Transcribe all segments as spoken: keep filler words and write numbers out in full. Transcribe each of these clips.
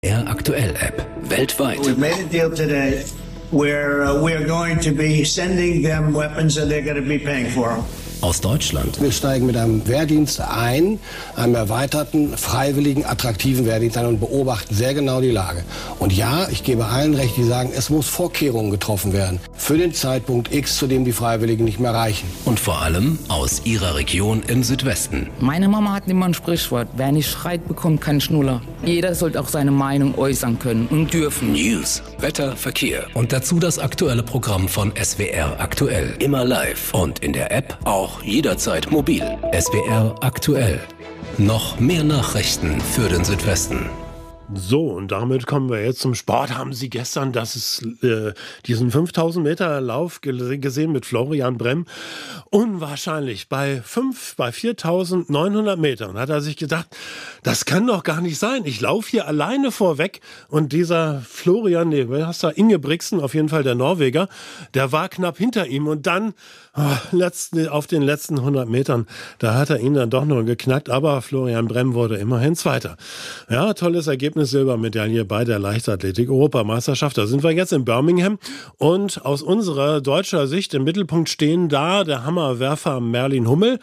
R Aktuell App weltweit. We've made a deal today where uh, we're going to be sending them weapons and they're going to be paying for them. Aus Deutschland. Wir steigen mit einem Wehrdienst ein, einem erweiterten, freiwilligen, attraktiven Wehrdienst ein und beobachten sehr genau die Lage. Und ja, ich gebe allen recht, die sagen, es muss Vorkehrungen getroffen werden für den Zeitpunkt X, zu dem die Freiwilligen nicht mehr reichen. Und vor allem aus ihrer Region im Südwesten. Meine Mama hat immer ein Sprichwort: Wer nicht schreit, bekommt keinen Schnuller. Jeder sollte auch seine Meinung äußern können und dürfen. News, Wetter, Verkehr und dazu das aktuelle Programm von S W R Aktuell. Immer live und in der App auch jederzeit mobil. S W R Aktuell. Noch mehr Nachrichten für den Südwesten. So, und damit kommen wir jetzt zum Sport. Haben Sie gestern das ist, äh, diesen fünftausend Meter Lauf gesehen mit Florian Brem? Unwahrscheinlich. Bei fünf, bei viertausendneunhundert Metern hat er sich gedacht, das kann doch gar nicht sein. Ich laufe hier alleine vorweg. Und dieser Florian, nee, wer hast du? Ingebrigtsen, auf jeden Fall der Norweger, der war knapp hinter ihm. Und dann oh, letzten, auf den letzten hundert Metern, da hat er ihn dann doch noch geknackt. Aber Florian Brem wurde immerhin Zweiter. Ja, tolles Ergebnis. Silbermedaille bei der Leichtathletik-Europameisterschaft. Da sind wir jetzt in Birmingham und aus unserer deutscher Sicht im Mittelpunkt stehen da der Hammerwerfer Merlin Hummel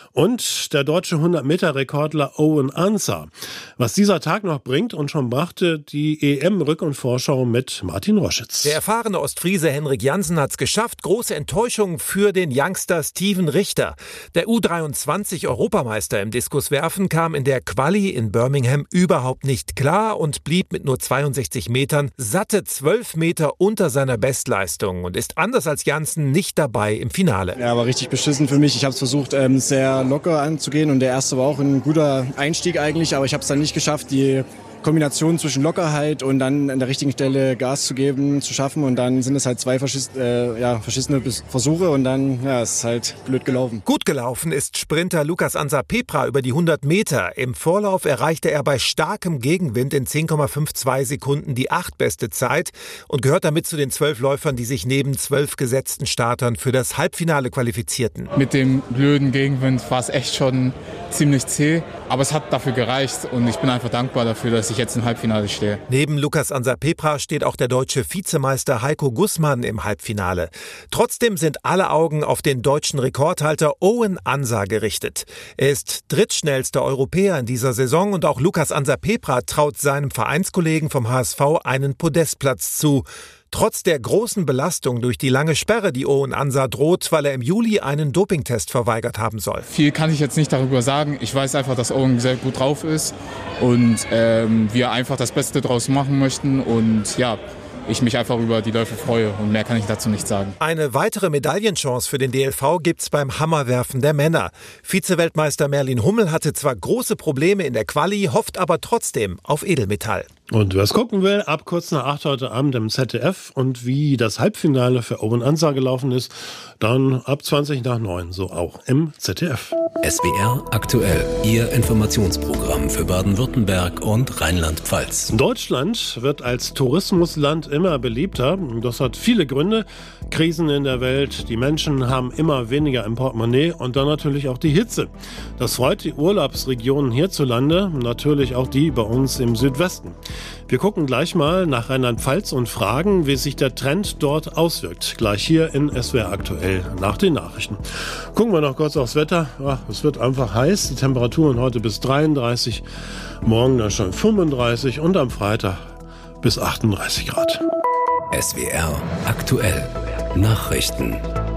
und der deutsche hundert-Meter-Rekordler Owen Ansah. Was dieser Tag noch bringt und schon brachte die E M-Rück- und Vorschau mit Martin Roschitz. Der erfahrene Ostfriese Henrik Jansen hat es geschafft. Große Enttäuschung für den Youngster Steven Richter. Der U dreiundzwanzig-Europameister im Diskuswerfen kam in der Quali in Birmingham überhaupt nicht klar und blieb mit nur zweiundsechzig Metern satte zwölf Meter unter seiner Bestleistung und ist anders als Jansen nicht dabei im Finale. Ja, war richtig beschissen für mich. Ich habe es versucht, ähm, sehr locker anzugehen und der erste war auch ein guter Einstieg eigentlich, aber ich habe es dann nicht geschafft, die Kombination zwischen Lockerheit und dann an der richtigen Stelle Gas zu geben, zu schaffen und dann sind es halt zwei verschiss, äh, ja, verschissene Versuche und dann ja, ist es halt blöd gelaufen. Gut gelaufen ist Sprinter Lucas Ansar Pepra über die hundert Meter. Im Vorlauf erreichte er bei starkem Gegenwind in zehn Komma zweiundfünfzig Sekunden die achtbeste Zeit und gehört damit zu den zwölf Läufern, die sich neben zwölf gesetzten Startern für das Halbfinale qualifizierten. Mit dem blöden Gegenwind war es echt schon ziemlich zäh, aber es hat dafür gereicht und ich bin einfach dankbar dafür, dass ich jetzt im Halbfinale stehe. Neben Lucas Ansar Pepra steht auch der deutsche Vizemeister Heiko Gussmann im Halbfinale. Trotzdem sind alle Augen auf den deutschen Rekordhalter Owen Ansah gerichtet. Er ist drittschnellster Europäer in dieser Saison und auch Lucas Ansar Pepra traut seinem Vereinskollegen vom H S V einen Podestplatz zu. Trotz der großen Belastung durch die lange Sperre, die Owen Ansah droht, weil er im Juli einen Dopingtest verweigert haben soll. Viel kann ich jetzt nicht darüber sagen. Ich weiß einfach, dass Owen sehr gut drauf ist und ähm, wir einfach das Beste draus machen möchten und ja, ich mich einfach über die Läufe freue und mehr kann ich dazu nicht sagen. Eine weitere Medaillenchance für den D L V gibt's beim Hammerwerfen der Männer. Vizeweltmeister Merlin Hummel hatte zwar große Probleme in der Quali, hofft aber trotzdem auf Edelmetall. Und wer es gucken will, ab kurz nach acht heute Abend im Z D F und wie das Halbfinale für Owen Ansah gelaufen ist, dann ab zwanzig nach neun, so auch im Z D F. S W R Aktuell, Ihr Informationsprogramm für Baden-Württemberg und Rheinland-Pfalz. Deutschland wird als Tourismusland immer beliebter. Das hat viele Gründe. Krisen in der Welt, die Menschen haben immer weniger im Portemonnaie und dann natürlich auch die Hitze. Das freut die Urlaubsregionen hierzulande, natürlich auch die bei uns im Südwesten. Wir gucken gleich mal nach Rheinland-Pfalz und fragen, wie sich der Trend dort auswirkt. Gleich hier in S W R Aktuell nach den Nachrichten. Gucken wir noch kurz aufs Wetter. Ja, es wird einfach heiß. Die Temperaturen heute bis dreiunddreißig, morgen dann schon fünfunddreißig und am Freitag bis achtunddreißig Grad. S W R Aktuell Nachrichten.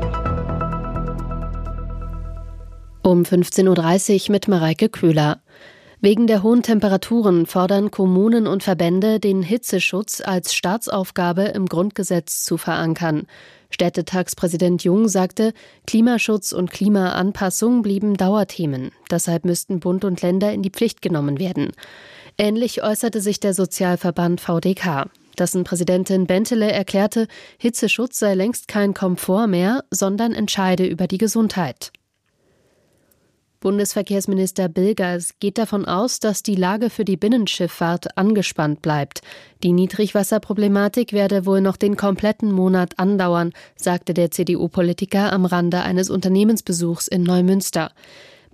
Um fünfzehn Uhr dreißig mit Mareike Köhler. Wegen der hohen Temperaturen fordern Kommunen und Verbände, den Hitzeschutz als Staatsaufgabe im Grundgesetz zu verankern. Städtetagspräsident Jung sagte, Klimaschutz und Klimaanpassung blieben Dauerthemen. Deshalb müssten Bund und Länder in die Pflicht genommen werden. Ähnlich äußerte sich der Sozialverband V D K. Dessen Präsidentin Bentele erklärte, Hitzeschutz sei längst kein Komfort mehr, sondern entscheide über die Gesundheit. Bundesverkehrsminister Bilgers geht davon aus, dass die Lage für die Binnenschifffahrt angespannt bleibt. Die Niedrigwasserproblematik werde wohl noch den kompletten Monat andauern, sagte der C D U-Politiker am Rande eines Unternehmensbesuchs in Neumünster.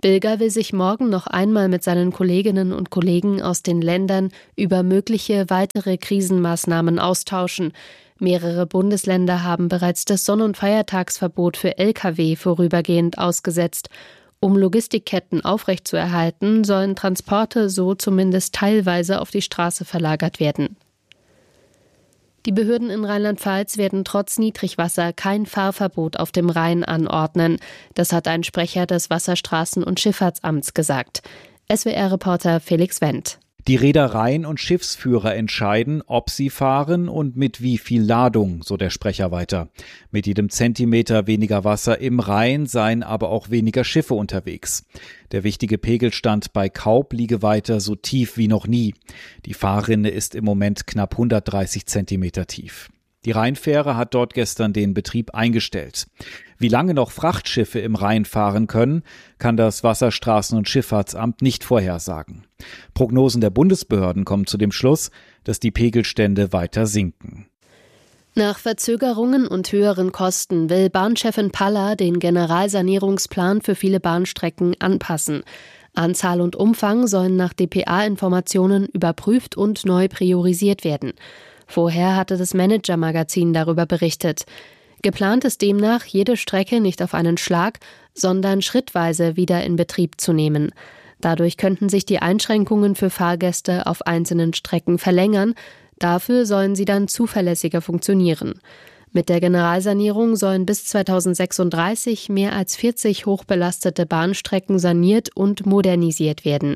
Bilger will sich morgen noch einmal mit seinen Kolleginnen und Kollegen aus den Ländern über mögliche weitere Krisenmaßnahmen austauschen. Mehrere Bundesländer haben bereits das Sonn- und Feiertagsverbot für L K W vorübergehend ausgesetzt. Um Logistikketten aufrechtzuerhalten, sollen Transporte so zumindest teilweise auf die Straße verlagert werden. Die Behörden in Rheinland-Pfalz werden trotz Niedrigwasser kein Fahrverbot auf dem Rhein anordnen. Das hat ein Sprecher des Wasserstraßen- und Schifffahrtsamts gesagt. S W R-Reporter Felix Wendt. Die Reedereien und Schiffsführer entscheiden, ob sie fahren und mit wie viel Ladung, so der Sprecher weiter. Mit jedem Zentimeter weniger Wasser im Rhein seien aber auch weniger Schiffe unterwegs. Der wichtige Pegelstand bei Kaub liege weiter so tief wie noch nie. Die Fahrrinne ist im Moment knapp hundertdreißig Zentimeter tief. Die Rheinfähre hat dort gestern den Betrieb eingestellt. Wie lange noch Frachtschiffe im Rhein fahren können, kann das Wasserstraßen- und Schifffahrtsamt nicht vorhersagen. Prognosen der Bundesbehörden kommen zu dem Schluss, dass die Pegelstände weiter sinken. Nach Verzögerungen und höheren Kosten will Bahnchefin Paller den Generalsanierungsplan für viele Bahnstrecken anpassen. Anzahl und Umfang sollen nach D P A-Informationen überprüft und neu priorisiert werden. Vorher hatte das Manager-Magazin darüber berichtet. Geplant ist demnach, jede Strecke nicht auf einen Schlag, sondern schrittweise wieder in Betrieb zu nehmen. Dadurch könnten sich die Einschränkungen für Fahrgäste auf einzelnen Strecken verlängern. Dafür sollen sie dann zuverlässiger funktionieren. Mit der Generalsanierung sollen bis zweitausendsechsunddreißig mehr als vierzig hochbelastete Bahnstrecken saniert und modernisiert werden.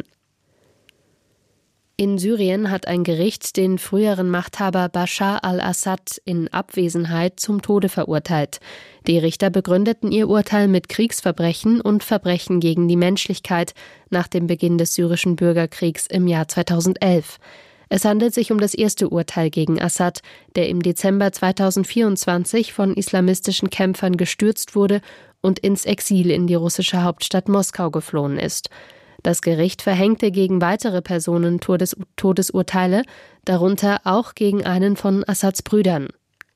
In Syrien hat ein Gericht den früheren Machthaber Bashar al-Assad in Abwesenheit zum Tode verurteilt. Die Richter begründeten ihr Urteil mit Kriegsverbrechen und Verbrechen gegen die Menschlichkeit nach dem Beginn des syrischen Bürgerkriegs im Jahr zweitausendelf. Es handelt sich um das erste Urteil gegen Assad, der im Dezember zweitausendvierundzwanzig von islamistischen Kämpfern gestürzt wurde und ins Exil in die russische Hauptstadt Moskau geflohen ist. Das Gericht verhängte gegen weitere Personen Todes- Todesurteile, darunter auch gegen einen von Assads Brüdern.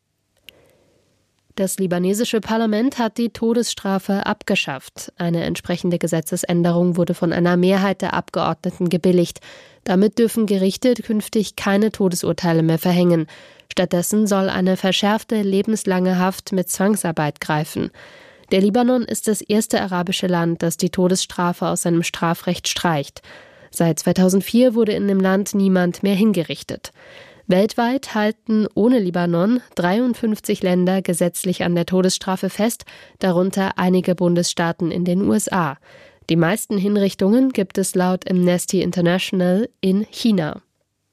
Das libanesische Parlament hat die Todesstrafe abgeschafft. Eine entsprechende Gesetzesänderung wurde von einer Mehrheit der Abgeordneten gebilligt. Damit dürfen Gerichte künftig keine Todesurteile mehr verhängen. Stattdessen soll eine verschärfte lebenslange Haft mit Zwangsarbeit greifen. Der Libanon ist das erste arabische Land, das die Todesstrafe aus seinem Strafrecht streicht. Seit zweitausendvier wurde in dem Land niemand mehr hingerichtet. Weltweit halten ohne Libanon dreiundfünfzig Länder gesetzlich an der Todesstrafe fest, darunter einige Bundesstaaten in den U S A. Die meisten Hinrichtungen gibt es laut Amnesty International in China.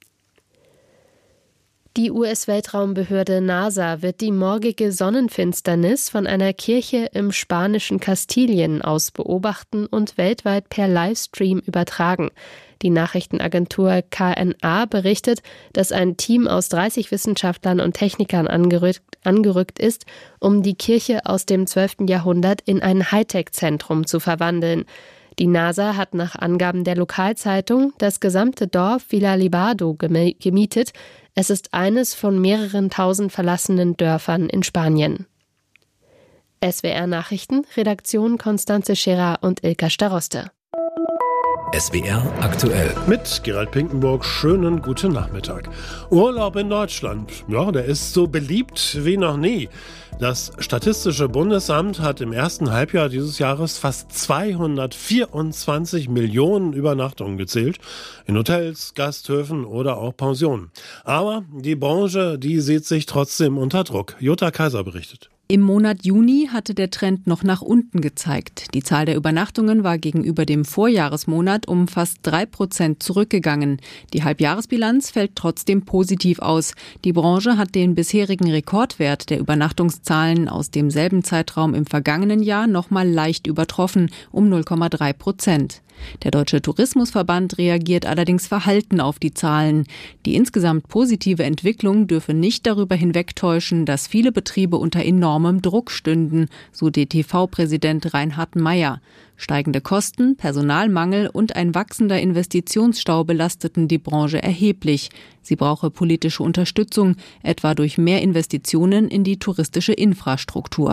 Die U S-Weltraumbehörde NASA wird die morgige Sonnenfinsternis von einer Kirche im spanischen Kastilien aus beobachten und weltweit per Livestream übertragen. Die Nachrichtenagentur K N A berichtet, dass ein Team aus dreißig Wissenschaftlern und Technikern angerückt, angerückt ist, um die Kirche aus dem zwölften Jahrhundert in ein Hightech-Zentrum zu verwandeln. Die NASA hat nach Angaben der Lokalzeitung das gesamte Dorf Villa Libardo gemietet. Es ist eines von mehreren tausend verlassenen Dörfern in Spanien. S W R Nachrichten, Redaktion Konstanze Scherer und Ilka Staroste. S W R aktuell. Mit Gerald Pinkenburg, schönen guten Nachmittag. Urlaub in Deutschland, ja, der ist so beliebt wie noch nie. Das Statistische Bundesamt hat im ersten Halbjahr dieses Jahres fast zweihundertvierundzwanzig Millionen Übernachtungen gezählt. In Hotels, Gasthöfen oder auch Pensionen. Aber die Branche, die sieht sich trotzdem unter Druck. Jutta Kaiser berichtet. Im Monat Juni hatte der Trend noch nach unten gezeigt. Die Zahl der Übernachtungen war gegenüber dem Vorjahresmonat um fast drei Prozent zurückgegangen. Die Halbjahresbilanz fällt trotzdem positiv aus. Die Branche hat den bisherigen Rekordwert der Übernachtungszahlen aus demselben Zeitraum im vergangenen Jahr noch mal leicht übertroffen, um null Komma drei Prozent. Der Deutsche Tourismusverband reagiert allerdings verhalten auf die Zahlen. Die insgesamt positive Entwicklung dürfe nicht darüber hinwegtäuschen, dass viele Betriebe unter enormem Druck stünden, so D T V-Präsident Reinhard Meyer. Steigende Kosten, Personalmangel und ein wachsender Investitionsstau belasteten die Branche erheblich. Sie brauche politische Unterstützung, etwa durch mehr Investitionen in die touristische Infrastruktur.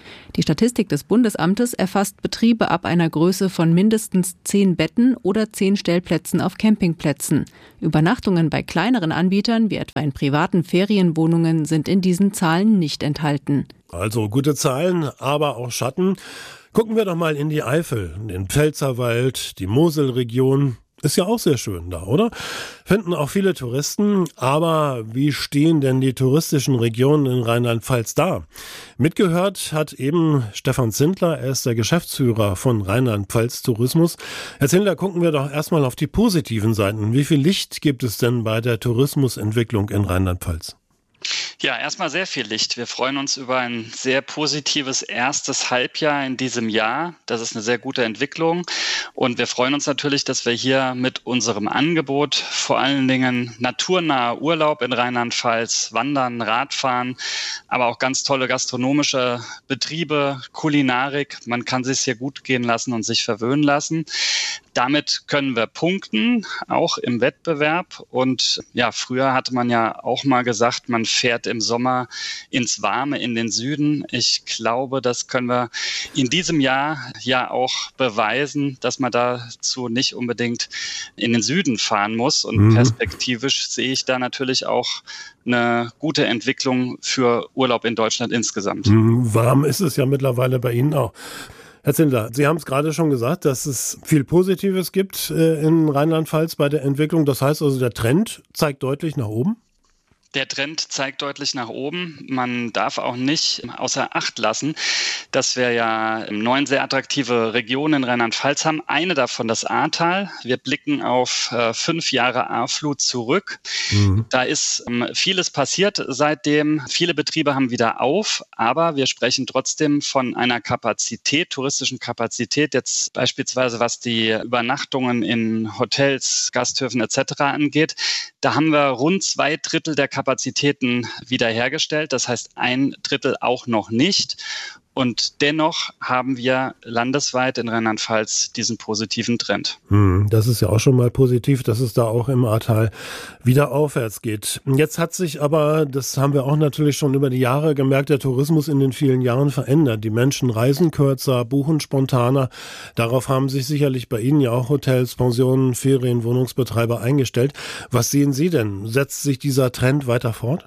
Die Statistik des Bundesamtes erfasst Betriebe ab einer Größe von mindestens zehn Betten oder zehn Stellplätzen auf Campingplätzen. Übernachtungen bei kleineren Anbietern, wie etwa in privaten Ferienwohnungen, sind in diesen Zahlen nicht enthalten. Also gute Zahlen, aber auch Schatten. Gucken wir doch mal in die Eifel, den Pfälzerwald, die Moselregion. Ist ja auch sehr schön da, oder? Finden auch viele Touristen. Aber wie stehen denn die touristischen Regionen in Rheinland-Pfalz da? Mitgehört hat eben Stefan Zindler. Er ist der Geschäftsführer von Rheinland-Pfalz Tourismus. Herr Zindler, gucken wir doch erstmal auf die positiven Seiten. Wie viel Licht gibt es denn bei der Tourismusentwicklung in Rheinland-Pfalz? Ja, erstmal sehr viel Licht. Wir freuen uns über ein sehr positives erstes Halbjahr in diesem Jahr. Das ist eine sehr gute Entwicklung. Und wir freuen uns natürlich, dass wir hier mit unserem Angebot vor allen Dingen naturnaher Urlaub in Rheinland-Pfalz, Wandern, Radfahren, aber auch ganz tolle gastronomische Betriebe, Kulinarik. Man kann sich hier gut gehen lassen und sich verwöhnen lassen. Damit können wir punkten, auch im Wettbewerb. Und ja, früher hatte man ja auch mal gesagt, man fährt im Sommer ins Warme, in den Süden. Ich glaube, das können wir in diesem Jahr ja auch beweisen, dass man dazu nicht unbedingt in den Süden fahren muss. Und mhm. perspektivisch sehe ich da natürlich auch eine gute Entwicklung für Urlaub in Deutschland insgesamt. Mhm, warm ist es ja mittlerweile bei Ihnen auch. Herr Zindler, Sie haben es gerade schon gesagt, dass es viel Positives gibt äh, in Rheinland-Pfalz bei der Entwicklung. Das heißt also, der Trend zeigt deutlich nach oben? Der Trend zeigt deutlich nach oben. Man darf auch nicht außer Acht lassen, dass wir ja neun sehr attraktive Regionen in Rheinland-Pfalz haben. Eine davon das Ahrtal. Wir blicken auf äh, fünf Jahre Ahrflut zurück. Mhm. Da ist ähm, vieles passiert seitdem. Viele Betriebe haben wieder auf, aber wir sprechen trotzdem von einer Kapazität, touristischen Kapazität, jetzt beispielsweise was die Übernachtungen in Hotels, Gasthöfen et cetera angeht. Da haben wir rund zwei Drittel der Kapazität Kapazitäten wiederhergestellt, das heißt ein Drittel auch noch nicht. Und dennoch haben wir landesweit in Rheinland-Pfalz diesen positiven Trend. Hm, das ist ja auch schon mal positiv, dass es da auch im Ahrtal wieder aufwärts geht. Jetzt hat sich aber, das haben wir auch natürlich schon über die Jahre gemerkt, der Tourismus in den vielen Jahren verändert. Die Menschen reisen kürzer, buchen spontaner. Darauf haben sich sicherlich bei Ihnen ja auch Hotels, Pensionen, Ferien, Wohnungsbetreiber eingestellt. Was sehen Sie denn? Setzt sich dieser Trend weiter fort?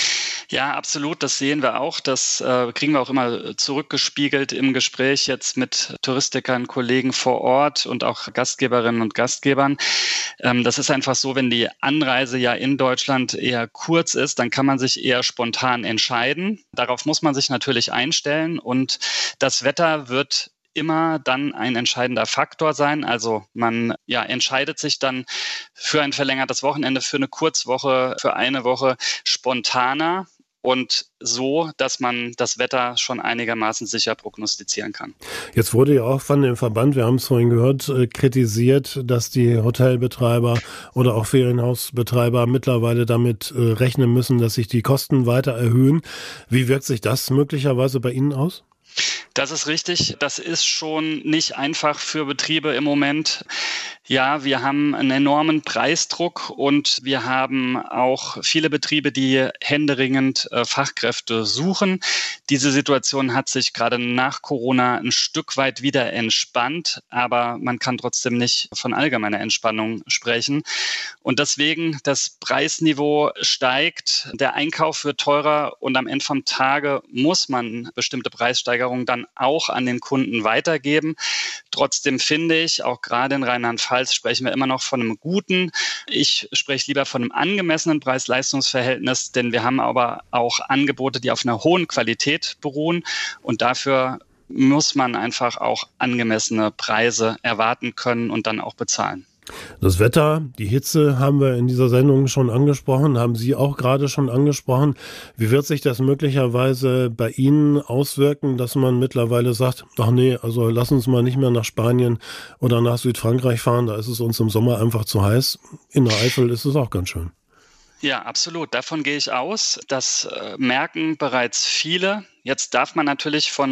Ja, absolut. Das sehen wir auch. Das äh, kriegen wir auch immer zurückgespiegelt im Gespräch jetzt mit Touristikern, Kollegen vor Ort und auch Gastgeberinnen und Gastgebern. Ähm, das ist einfach so, wenn die Anreise ja in Deutschland eher kurz ist, dann kann man sich eher spontan entscheiden. Darauf muss man sich natürlich einstellen und das Wetter wird immer dann ein entscheidender Faktor sein. Also man ja entscheidet sich dann für ein verlängertes Wochenende, für eine Kurzwoche, für eine Woche spontaner und so, dass man das Wetter schon einigermaßen sicher prognostizieren kann. Jetzt wurde ja auch von dem Verband, wir haben es vorhin gehört, kritisiert, dass die Hotelbetreiber oder auch Ferienhausbetreiber mittlerweile damit rechnen müssen, dass sich die Kosten weiter erhöhen. Wie wirkt sich das möglicherweise bei Ihnen aus? Das ist richtig. Das ist schon nicht einfach für Betriebe im Moment. Ja, wir haben einen enormen Preisdruck und wir haben auch viele Betriebe, die händeringend äh, Fachkräfte suchen. Diese Situation hat sich gerade nach Corona ein Stück weit wieder entspannt, aber man kann trotzdem nicht von allgemeiner Entspannung sprechen. Und deswegen, das Preisniveau steigt, der Einkauf wird teurer und am Ende vom Tage muss man bestimmte Preissteigerungen dann auch an den Kunden weitergeben. Trotzdem finde ich, auch gerade in Rheinland-Pfalz sprechen wir immer noch von einem guten. Ich spreche lieber von einem angemessenen Preis-Leistungs-Verhältnis, denn wir haben aber auch Angebote, die auf einer hohen Qualität beruhen und dafür muss man einfach auch angemessene Preise erwarten können und dann auch bezahlen. Das Wetter, die Hitze haben wir in dieser Sendung schon angesprochen, haben Sie auch gerade schon angesprochen. Wie wird sich das möglicherweise bei Ihnen auswirken, dass man mittlerweile sagt, ach nee, also lass uns mal nicht mehr nach Spanien oder nach Südfrankreich fahren, da ist es uns im Sommer einfach zu heiß. In der Eifel ist es auch ganz schön. Ja, absolut. Davon gehe ich aus. Das äh, merken bereits viele. Jetzt darf man natürlich von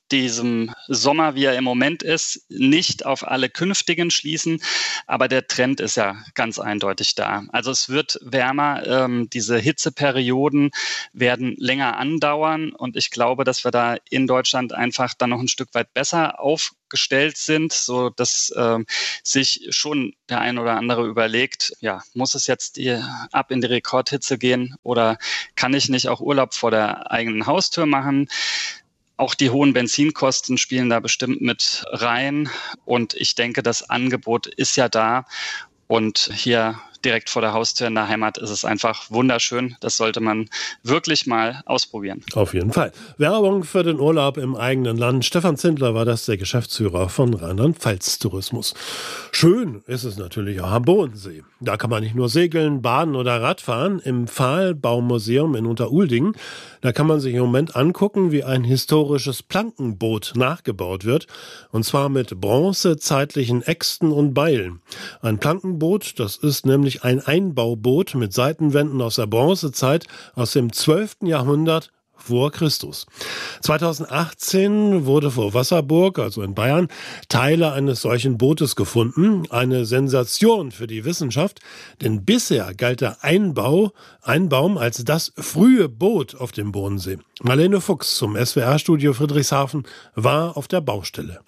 diesem Sommer, wie er im Moment ist, nicht auf alle künftigen schließen, aber der Trend ist ja ganz eindeutig da. Also es wird wärmer, ähm, diese Hitzeperioden werden länger andauern und ich glaube, dass wir da in Deutschland einfach dann noch ein Stück weit besser aufgestellt sind, so dass ähm, sich schon der ein oder andere überlegt, ja, muss es jetzt die, ab in die Rekordhitze gehen oder kann ich nicht auch Urlaub vor der eigenen Haustür machen? Auch die hohen Benzinkosten spielen da bestimmt mit rein. Und ich denke, das Angebot ist ja da. Und hier direkt vor der Haustür in der Heimat ist es einfach wunderschön. Das sollte man wirklich mal ausprobieren. Auf jeden Fall. Werbung für den Urlaub im eigenen Land. Stefan Zindler war das, der Geschäftsführer von Rheinland-Pfalz Tourismus. Schön ist es natürlich auch am Bodensee. Da kann man nicht nur segeln, baden oder Radfahren. Im Pfahlbaumuseum in Unteruldingen, da kann man sich im Moment angucken, wie ein historisches Plankenboot nachgebaut wird. Und zwar mit bronzezeitlichen Äxten und Beilen. Ein Plankenboot, das ist nämlich ein Einbauboot mit Seitenwänden aus der Bronzezeit aus dem zwölften Jahrhundert vor Christus. zweitausendachtzehn wurde vor Wasserburg, also in Bayern, Teile eines solchen Bootes gefunden. Eine Sensation für die Wissenschaft, denn bisher galt der Einbau, Einbaum als das frühe Boot auf dem Bodensee. Marlene Fuchs zum S W R-Studio Friedrichshafen war auf der Baustelle.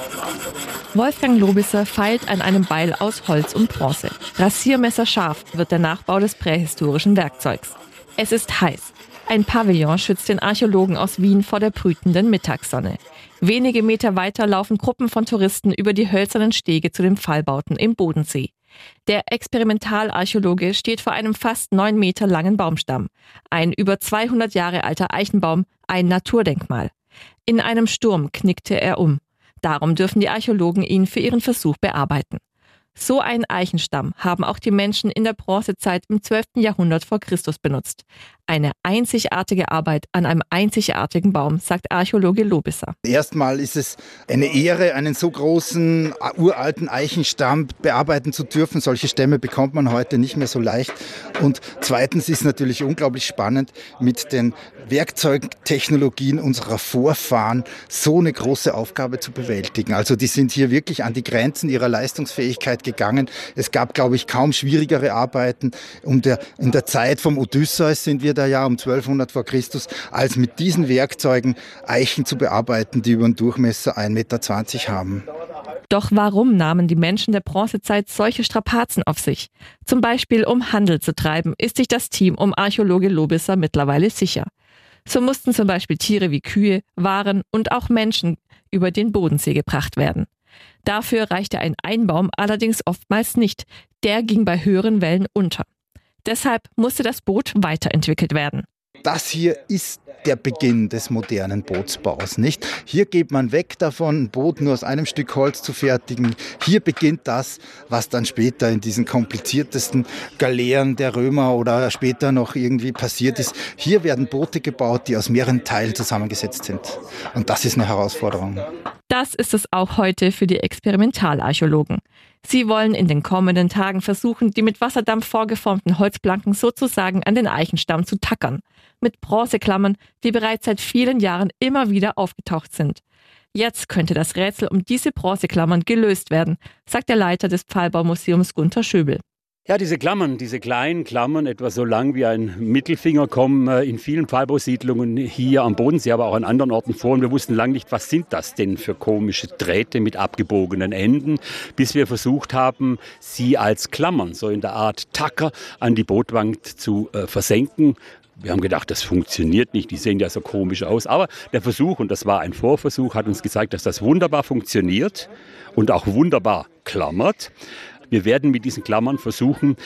Wolfgang Lobisser feilt an einem Beil aus Holz und Bronze. Rasiermesserscharf wird der Nachbau des prähistorischen Werkzeugs. Es ist heiß. Ein Pavillon schützt den Archäologen aus Wien vor der brütenden Mittagssonne. Wenige Meter weiter laufen Gruppen von Touristen über die hölzernen Stege zu den Pfahlbauten im Bodensee. Der Experimentalarchäologe steht vor einem fast neun Meter langen Baumstamm. Ein über zweihundert Jahre alter Eichenbaum, ein Naturdenkmal. In einem Sturm knickte er um. Darum dürfen die Archäologen ihn für ihren Versuch bearbeiten. So einen Eichenstamm haben auch die Menschen in der Bronzezeit im zwölften Jahrhundert vor Christus benutzt. Eine einzigartige Arbeit an einem einzigartigen Baum, sagt Archäologe Lobisser. Erstmal ist es eine Ehre, einen so großen, uralten Eichenstamm bearbeiten zu dürfen. Solche Stämme bekommt man heute nicht mehr so leicht. Und zweitens ist natürlich unglaublich spannend, mit den Werkzeugtechnologien unserer Vorfahren so eine große Aufgabe zu bewältigen. Also die sind hier wirklich an die Grenzen ihrer Leistungsfähigkeit gegangen. Es gab, glaube ich, kaum schwierigere Arbeiten. Um der, in der Zeit vom Odysseus sind wir da ja um zwölfhundert vor Christus, als mit diesen Werkzeugen Eichen zu bearbeiten, die über einen Durchmesser ein Meter zwanzig haben. Doch warum nahmen die Menschen der Bronzezeit solche Strapazen auf sich? Zum Beispiel um Handel zu treiben, ist sich das Team um Archäologe Lobisser mittlerweile sicher. So mussten zum Beispiel Tiere wie Kühe, Waren und auch Menschen über den Bodensee gebracht werden. Dafür reichte ein Einbaum allerdings oftmals nicht. Der ging bei höheren Wellen unter. Deshalb musste das Boot weiterentwickelt werden. Das hier ist der Beginn des modernen Bootsbaus, nicht? Hier geht man weg davon, ein Boot nur aus einem Stück Holz zu fertigen. Hier beginnt das, was dann später in diesen kompliziertesten Galeeren der Römer oder später noch irgendwie passiert ist. Hier werden Boote gebaut, die aus mehreren Teilen zusammengesetzt sind. Und das ist eine Herausforderung. Das ist es auch heute für die Experimentalarchäologen. Sie wollen in den kommenden Tagen versuchen, die mit Wasserdampf vorgeformten Holzplanken sozusagen an den Eichenstamm zu tackern. Mit Bronzeklammern, die bereits seit vielen Jahren immer wieder aufgetaucht sind. Jetzt könnte das Rätsel um diese Bronzeklammern gelöst werden, sagt der Leiter des Pfahlbaumuseums Gunther Schöbel. Ja, diese Klammern, diese kleinen Klammern, etwa so lang wie ein Mittelfinger, kommen in vielen Pfahlbausiedlungen hier am Bodensee, aber auch an anderen Orten vor. Und wir wussten lange nicht, was sind das denn für komische Drähte mit abgebogenen Enden, bis wir versucht haben, sie als Klammern, so in der Art Tacker, an die Bootwand zu äh, versenken. Wir haben gedacht, das funktioniert nicht, die sehen ja so komisch aus. Aber der Versuch, und das war ein Vorversuch, hat uns gezeigt, dass das wunderbar funktioniert und auch wunderbar klammert. Wir werden mit diesen Klammern versuchen,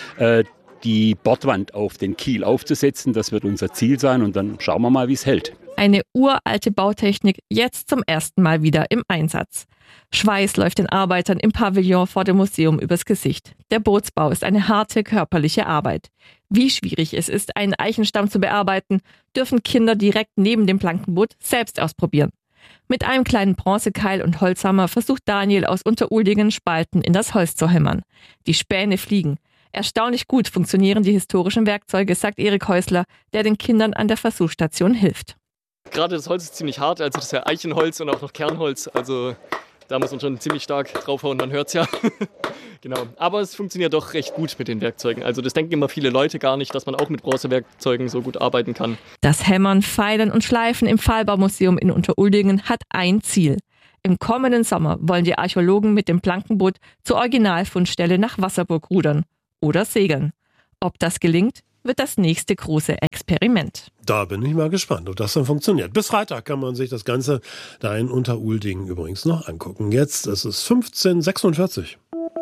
die Bordwand auf den Kiel aufzusetzen. Das wird unser Ziel sein und dann schauen wir mal, wie es hält. Eine uralte Bautechnik, jetzt zum ersten Mal wieder im Einsatz. Schweiß läuft den Arbeitern im Pavillon vor dem Museum übers Gesicht. Der Bootsbau ist eine harte körperliche Arbeit. Wie schwierig es ist, einen Eichenstamm zu bearbeiten, dürfen Kinder direkt neben dem Plankenboot selbst ausprobieren. Mit einem kleinen Bronzekeil und Holzhammer versucht Daniel aus Unteruldingen Spalten in das Holz zu hämmern. Die Späne fliegen. Erstaunlich gut funktionieren die historischen Werkzeuge, sagt Erik Häusler, der den Kindern an der Versuchsstation hilft. Gerade das Holz ist ziemlich hart, also das ist ja Eichenholz und auch noch Kernholz. Also da muss man schon ziemlich stark draufhauen, man hört es ja. Genau. Aber es funktioniert doch recht gut mit den Werkzeugen. Also das denken immer viele Leute gar nicht, dass man auch mit Bronzewerkzeugen so gut arbeiten kann. Das Hämmern, Feilen und Schleifen im Pfahlbaumuseum in Unteruldingen hat ein Ziel. Im kommenden Sommer wollen die Archäologen mit dem Plankenboot zur Originalfundstelle nach Wasserburg rudern oder segeln. Ob das gelingt, wird das nächste große Experiment. Da bin ich mal gespannt, ob das dann funktioniert. Bis Freitag kann man sich das Ganze da in Unteruldingen übrigens noch angucken. Jetzt ist es fünfzehn Uhr sechsundvierzig.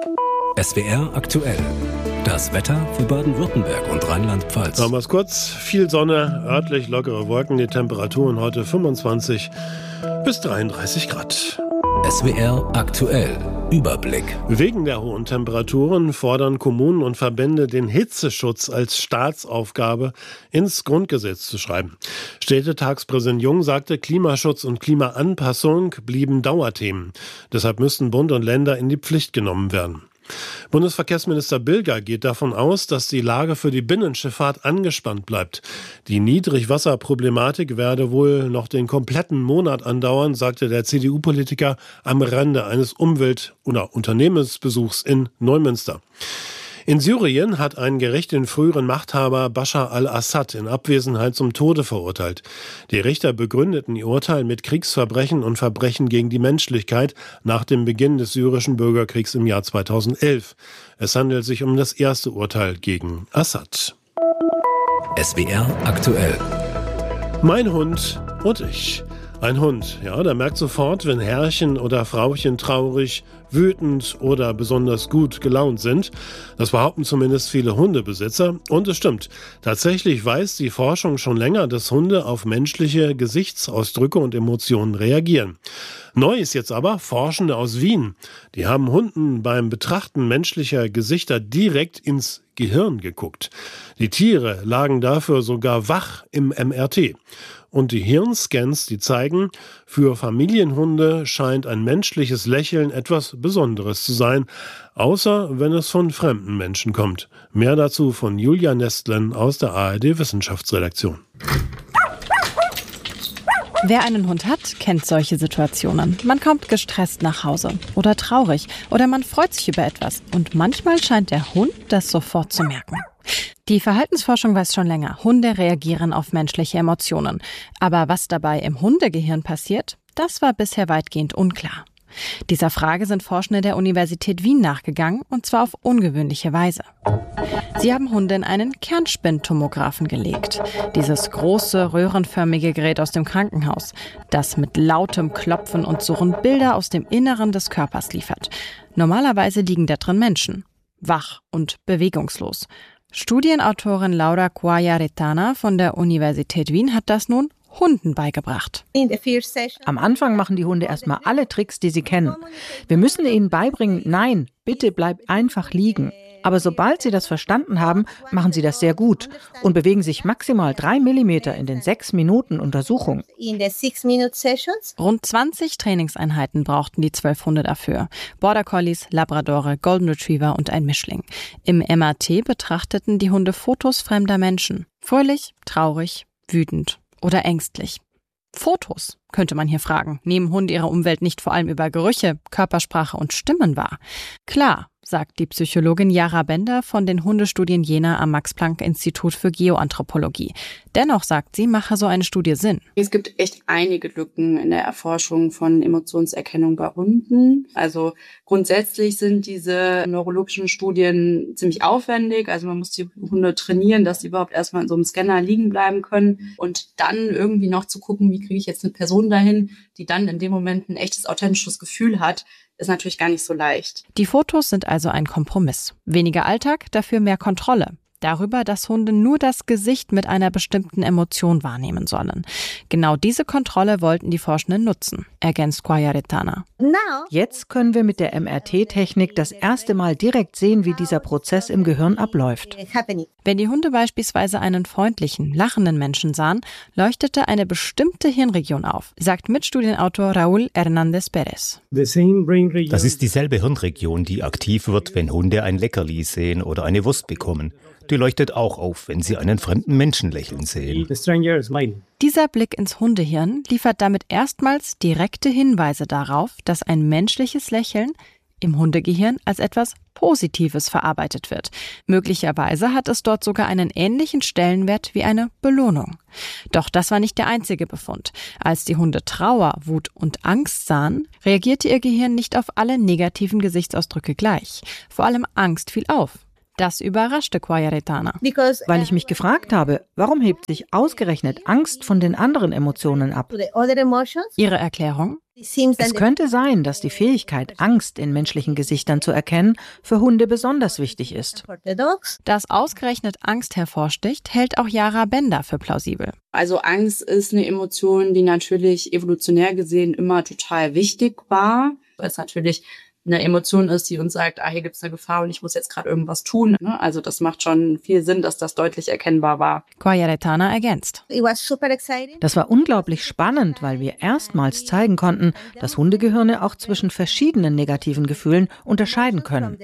S W R aktuell. Das Wetter für Baden-Württemberg und Rheinland-Pfalz. Machen wir es kurz. Viel Sonne, örtlich lockere Wolken. Die Temperaturen heute fünfundzwanzig bis dreiunddreißig Grad. S W R aktuell. Überblick. Wegen der hohen Temperaturen fordern Kommunen und Verbände, den Hitzeschutz als Staatsaufgabe ins Grundgesetz zu schreiben. Städtetagspräsident Jung sagte, Klimaschutz und Klimaanpassung blieben Dauerthemen. Deshalb müssten Bund und Länder in die Pflicht genommen werden. Bundesverkehrsminister Bilger geht davon aus, dass die Lage für die Binnenschifffahrt angespannt bleibt. Die Niedrigwasserproblematik werde wohl noch den kompletten Monat andauern, sagte der C D U-Politiker am Rande eines Umwelt- oder Unternehmensbesuchs in Neumünster. In Syrien hat ein Gericht den früheren Machthaber Bashar al-Assad in Abwesenheit zum Tode verurteilt. Die Richter begründeten ihr Urteil mit Kriegsverbrechen und Verbrechen gegen die Menschlichkeit nach dem Beginn des syrischen Bürgerkriegs im Jahr zweitausendelf. Es handelt sich um das erste Urteil gegen Assad. S W R aktuell. Mein Hund und ich. Ein Hund, ja, der merkt sofort, wenn Herrchen oder Frauchen traurig, wütend oder besonders gut gelaunt sind. Das behaupten zumindest viele Hundebesitzer. Und es stimmt, tatsächlich weiß die Forschung schon länger, dass Hunde auf menschliche Gesichtsausdrücke und Emotionen reagieren. Neu ist jetzt aber Forschende aus Wien. Die haben Hunden beim Betrachten menschlicher Gesichter direkt ins Gehirn geguckt. Die Tiere lagen dafür sogar wach im M R T. Und die Hirnscans, die zeigen, für Familienhunde scheint ein menschliches Lächeln etwas Besonderes zu sein, außer wenn es von fremden Menschen kommt. Mehr dazu von Julia Nestlen aus der A R D-Wissenschaftsredaktion. Wer einen Hund hat, kennt solche Situationen. Man kommt gestresst nach Hause oder traurig oder man freut sich über etwas. Und manchmal scheint der Hund das sofort zu merken. Die Verhaltensforschung weiß schon länger, Hunde reagieren auf menschliche Emotionen. Aber was dabei im Hundegehirn passiert, das war bisher weitgehend unklar. Dieser Frage sind Forschende der Universität Wien nachgegangen, und zwar auf ungewöhnliche Weise. Sie haben Hunde in einen Kernspintomographen gelegt. Dieses große, röhrenförmige Gerät aus dem Krankenhaus, das mit lautem Klopfen und Surren Bilder aus dem Inneren des Körpers liefert. Normalerweise liegen da drin Menschen, wach und bewegungslos. Studienautorin Laura Cuayaretana von der Universität Wien hat das nun Hunden beigebracht. Am Anfang machen die Hunde erstmal alle Tricks, die sie kennen. Wir müssen ihnen beibringen, nein, bitte bleib einfach liegen. Aber sobald sie das verstanden haben, machen sie das sehr gut und bewegen sich maximal drei Millimeter in den sechs Minuten Untersuchung. Rund zwanzig Trainingseinheiten brauchten die zwölf Hunde dafür. Border Collies, Labradore, Golden Retriever und ein Mischling. Im M R T betrachteten die Hunde Fotos fremder Menschen. Fröhlich, traurig, wütend oder ängstlich. Fotos, könnte man hier fragen. Nehmen Hunde ihre Umwelt nicht vor allem über Gerüche, Körpersprache und Stimmen wahr? Klar, sagt die Psychologin Jara Bender von den Hundestudien Jena am Max-Planck-Institut für Geoanthropologie. Dennoch, sagt sie, mache so eine Studie Sinn. Es gibt echt einige Lücken in der Erforschung von Emotionserkennung bei Hunden. Also grundsätzlich sind diese neurologischen Studien ziemlich aufwendig. Also man muss die Hunde trainieren, dass sie überhaupt erstmal in so einem Scanner liegen bleiben können. Und dann irgendwie noch zu gucken, wie kriege ich jetzt eine Person dahin, die dann in dem Moment ein echtes, authentisches Gefühl hat, ist natürlich gar nicht so leicht. Die Fotos sind also ein Kompromiss. Weniger Alltag, dafür mehr Kontrolle. Darüber, dass Hunde nur das Gesicht mit einer bestimmten Emotion wahrnehmen sollen. Genau diese Kontrolle wollten die Forschenden nutzen, ergänzt Cuayaretana. Jetzt können wir mit der M R T-Technik das erste Mal direkt sehen, wie dieser Prozess im Gehirn abläuft. Wenn die Hunde beispielsweise einen freundlichen, lachenden Menschen sahen, leuchtete eine bestimmte Hirnregion auf, sagt Mitstudienautor Raúl Hernández Pérez. Das ist dieselbe Hirnregion, die aktiv wird, wenn Hunde ein Leckerli sehen oder eine Wurst bekommen. Die leuchtet auch auf, wenn sie einen fremden Menschen lächeln sehen. Dieser Blick ins Hundehirn liefert damit erstmals direkte Hinweise darauf, dass ein menschliches Lächeln im Hundegehirn als etwas Positives verarbeitet wird. Möglicherweise hat es dort sogar einen ähnlichen Stellenwert wie eine Belohnung. Doch das war nicht der einzige Befund. Als die Hunde Trauer, Wut und Angst sahen, reagierte ihr Gehirn nicht auf alle negativen Gesichtsausdrücke gleich. Vor allem Angst fiel auf. Das überraschte Quarjaretana. Weil ich mich gefragt habe, warum hebt sich ausgerechnet Angst von den anderen Emotionen ab? Ihre Erklärung? Es könnte sein, dass die Fähigkeit, Angst in menschlichen Gesichtern zu erkennen, für Hunde besonders wichtig ist. Dass ausgerechnet Angst hervorsticht, hält auch Yara Bender für plausibel. Also Angst ist eine Emotion, die natürlich evolutionär gesehen immer total wichtig war. Weil es natürlich eine Emotion ist, die uns sagt, ah, hier gibt es eine Gefahr und ich muss jetzt gerade irgendwas tun. Also das macht schon viel Sinn, dass das deutlich erkennbar war. Quarjaretana ergänzt. Das war unglaublich spannend, weil wir erstmals zeigen konnten, dass Hundegehirne auch zwischen verschiedenen negativen Gefühlen unterscheiden können.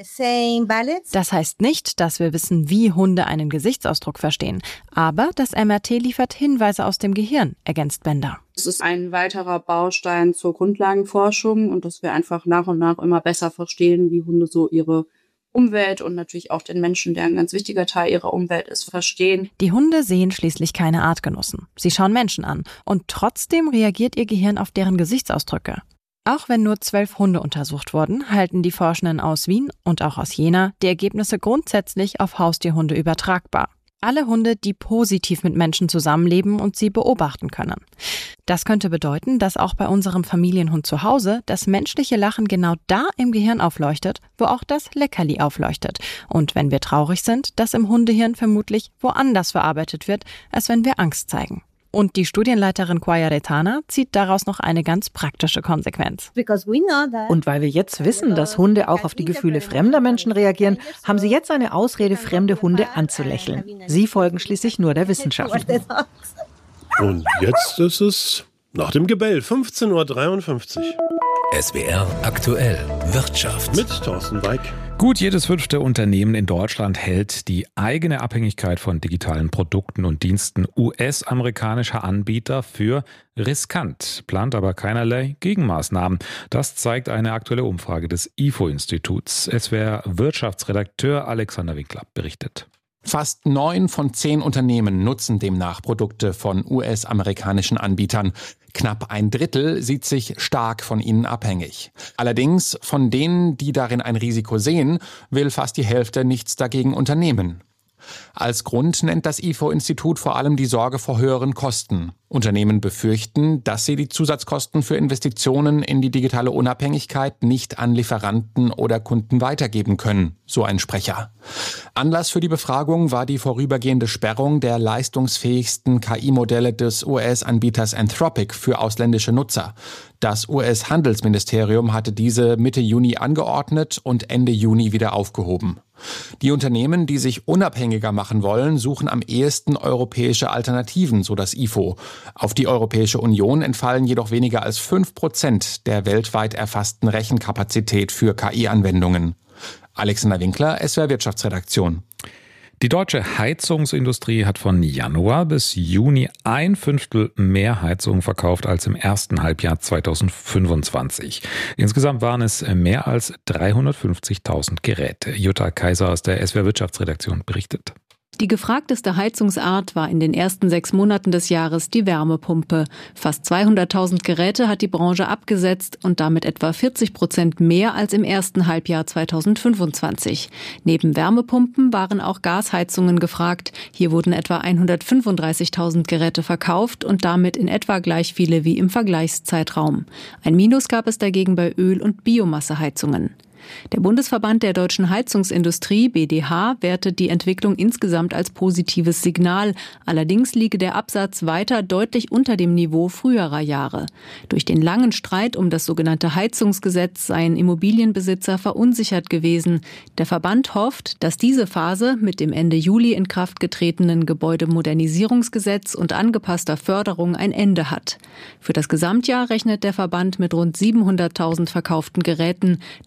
Das heißt nicht, dass wir wissen, wie Hunde einen Gesichtsausdruck verstehen. Aber das M R T liefert Hinweise aus dem Gehirn, ergänzt Bender. Es ist ein weiterer Baustein zur Grundlagenforschung und dass wir einfach nach und nach immer besser verstehen, wie Hunde so ihre Umwelt und natürlich auch den Menschen, der ein ganz wichtiger Teil ihrer Umwelt ist, verstehen. Die Hunde sehen schließlich keine Artgenossen. Sie schauen Menschen an und trotzdem reagiert ihr Gehirn auf deren Gesichtsausdrücke. Auch wenn nur zwölf Hunde untersucht wurden, halten die Forschenden aus Wien und auch aus Jena die Ergebnisse grundsätzlich auf Haustierhunde übertragbar. Alle Hunde, die positiv mit Menschen zusammenleben und sie beobachten können. Das könnte bedeuten, dass auch bei unserem Familienhund zu Hause das menschliche Lachen genau da im Gehirn aufleuchtet, wo auch das Leckerli aufleuchtet. Und wenn wir traurig sind, das im Hundehirn vermutlich woanders verarbeitet wird, als wenn wir Angst zeigen. Und die Studienleiterin Quarjaretana zieht daraus noch eine ganz praktische Konsequenz. Und weil wir jetzt wissen, dass Hunde auch auf die Gefühle fremder Menschen reagieren, haben sie jetzt eine Ausrede, fremde Hunde anzulächeln. Sie folgen schließlich nur der Wissenschaft. Und jetzt ist es nach dem Gebell, fünfzehn Uhr dreiundfünfzig. S W R aktuell Wirtschaft. Mit Thorsten Weig. Gut jedes fünfte Unternehmen in Deutschland hält die eigene Abhängigkeit von digitalen Produkten und Diensten U S-amerikanischer Anbieter für riskant, plant aber keinerlei Gegenmaßnahmen. Das zeigt eine aktuelle Umfrage des I F O-Instituts. S W R-Wirtschaftsredakteur Alexander Winkler berichtet. Fast neun von zehn Unternehmen nutzen demnach Produkte von U S-amerikanischen Anbietern. Knapp ein Drittel sieht sich stark von ihnen abhängig. Allerdings von denen, die darin ein Risiko sehen, will fast die Hälfte nichts dagegen unternehmen. Als Grund nennt das I F O-Institut vor allem die Sorge vor höheren Kosten. Unternehmen befürchten, dass sie die Zusatzkosten für Investitionen in die digitale Unabhängigkeit nicht an Lieferanten oder Kunden weitergeben können, so ein Sprecher. Anlass für die Befragung war die vorübergehende Sperrung der leistungsfähigsten K I-Modelle des U S-Anbieters Anthropic für ausländische Nutzer. Das U S-Handelsministerium hatte diese Mitte Juni angeordnet und Ende Juni wieder aufgehoben. Die Unternehmen, die sich unabhängiger machen wollen, suchen am ehesten europäische Alternativen, so das I F O. Auf die Europäische Union entfallen jedoch weniger als fünf Prozent der weltweit erfassten Rechenkapazität für K I-Anwendungen. Alexander Winkler, S W R Wirtschaftsredaktion. Die deutsche Heizungsindustrie hat von Januar bis Juni ein Fünftel mehr Heizungen verkauft als im ersten Halbjahr zweitausendfünfundzwanzig. Insgesamt waren es mehr als dreihundertfünfzigtausend Geräte. Jutta Kaiser aus der S W R Wirtschaftsredaktion berichtet. Die gefragteste Heizungsart war in den ersten sechs Monaten des Jahres die Wärmepumpe. Fast zweihunderttausend Geräte hat die Branche abgesetzt und damit etwa vierzig Prozent mehr als im ersten Halbjahr zweitausendfünfundzwanzig. Neben Wärmepumpen waren auch Gasheizungen gefragt. Hier wurden etwa hundertfünfunddreißigtausend Geräte verkauft und damit in etwa gleich viele wie im Vergleichszeitraum. Ein Minus gab es dagegen bei Öl- und Biomasseheizungen. Der Bundesverband der deutschen Heizungsindustrie, B D H, wertet die Entwicklung insgesamt als positives Signal. Allerdings liege der Absatz weiter deutlich unter dem Niveau früherer Jahre. Durch den langen Streit um das sogenannte Heizungsgesetz seien Immobilienbesitzer verunsichert gewesen. Der Verband hofft, dass diese Phase mit dem Ende Juli in Kraft getretenen Gebäudemodernisierungsgesetz und angepasster Förderung ein Ende hat. Für das Gesamtjahr rechnet der Verband mit rund siebenhunderttausend verkauften Geräten. Das wäre ein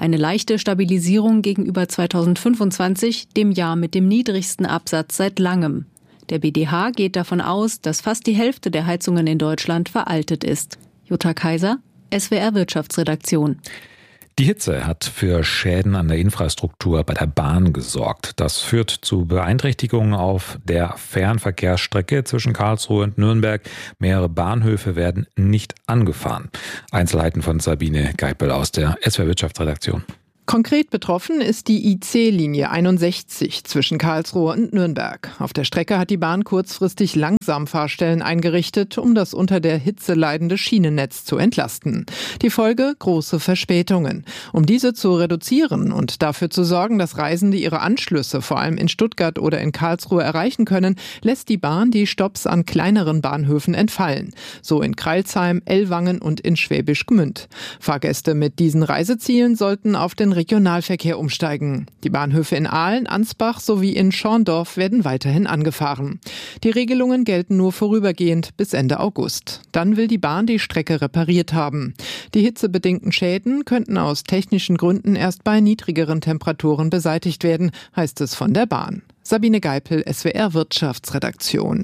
Eine leichte Stabilisierung gegenüber zweitausendfünfundzwanzig, dem Jahr mit dem niedrigsten Absatz seit langem. Der B D H geht davon aus, dass fast die Hälfte der Heizungen in Deutschland veraltet ist. Jutta Kaiser, S W R Wirtschaftsredaktion. Die Hitze hat für Schäden an der Infrastruktur bei der Bahn gesorgt. Das führt zu Beeinträchtigungen auf der Fernverkehrsstrecke zwischen Karlsruhe und Nürnberg. Mehrere Bahnhöfe werden nicht angefahren. Einzelheiten von Sabine Geipel aus der S W R Wirtschaftsredaktion. Konkret betroffen ist die I C-Linie einundsechzig zwischen Karlsruhe und Nürnberg. Auf der Strecke hat die Bahn kurzfristig Langsamfahrstellen eingerichtet, um das unter der Hitze leidende Schienennetz zu entlasten. Die Folge: große Verspätungen. Um diese zu reduzieren und dafür zu sorgen, dass Reisende ihre Anschlüsse vor allem in Stuttgart oder in Karlsruhe erreichen können, lässt die Bahn die Stopps an kleineren Bahnhöfen entfallen. So in Crailsheim, Ellwangen und in Schwäbisch Gmünd. Fahrgäste mit diesen Reisezielen sollten auf den Regionalverkehr umsteigen. Die Bahnhöfe in Aalen, Ansbach sowie in Schorndorf werden weiterhin angefahren. Die Regelungen gelten nur vorübergehend bis Ende August. Dann will die Bahn die Strecke repariert haben. Die hitzebedingten Schäden könnten aus technischen Gründen erst bei niedrigeren Temperaturen beseitigt werden, heißt es von der Bahn. Sabine Geipel, S W R Wirtschaftsredaktion.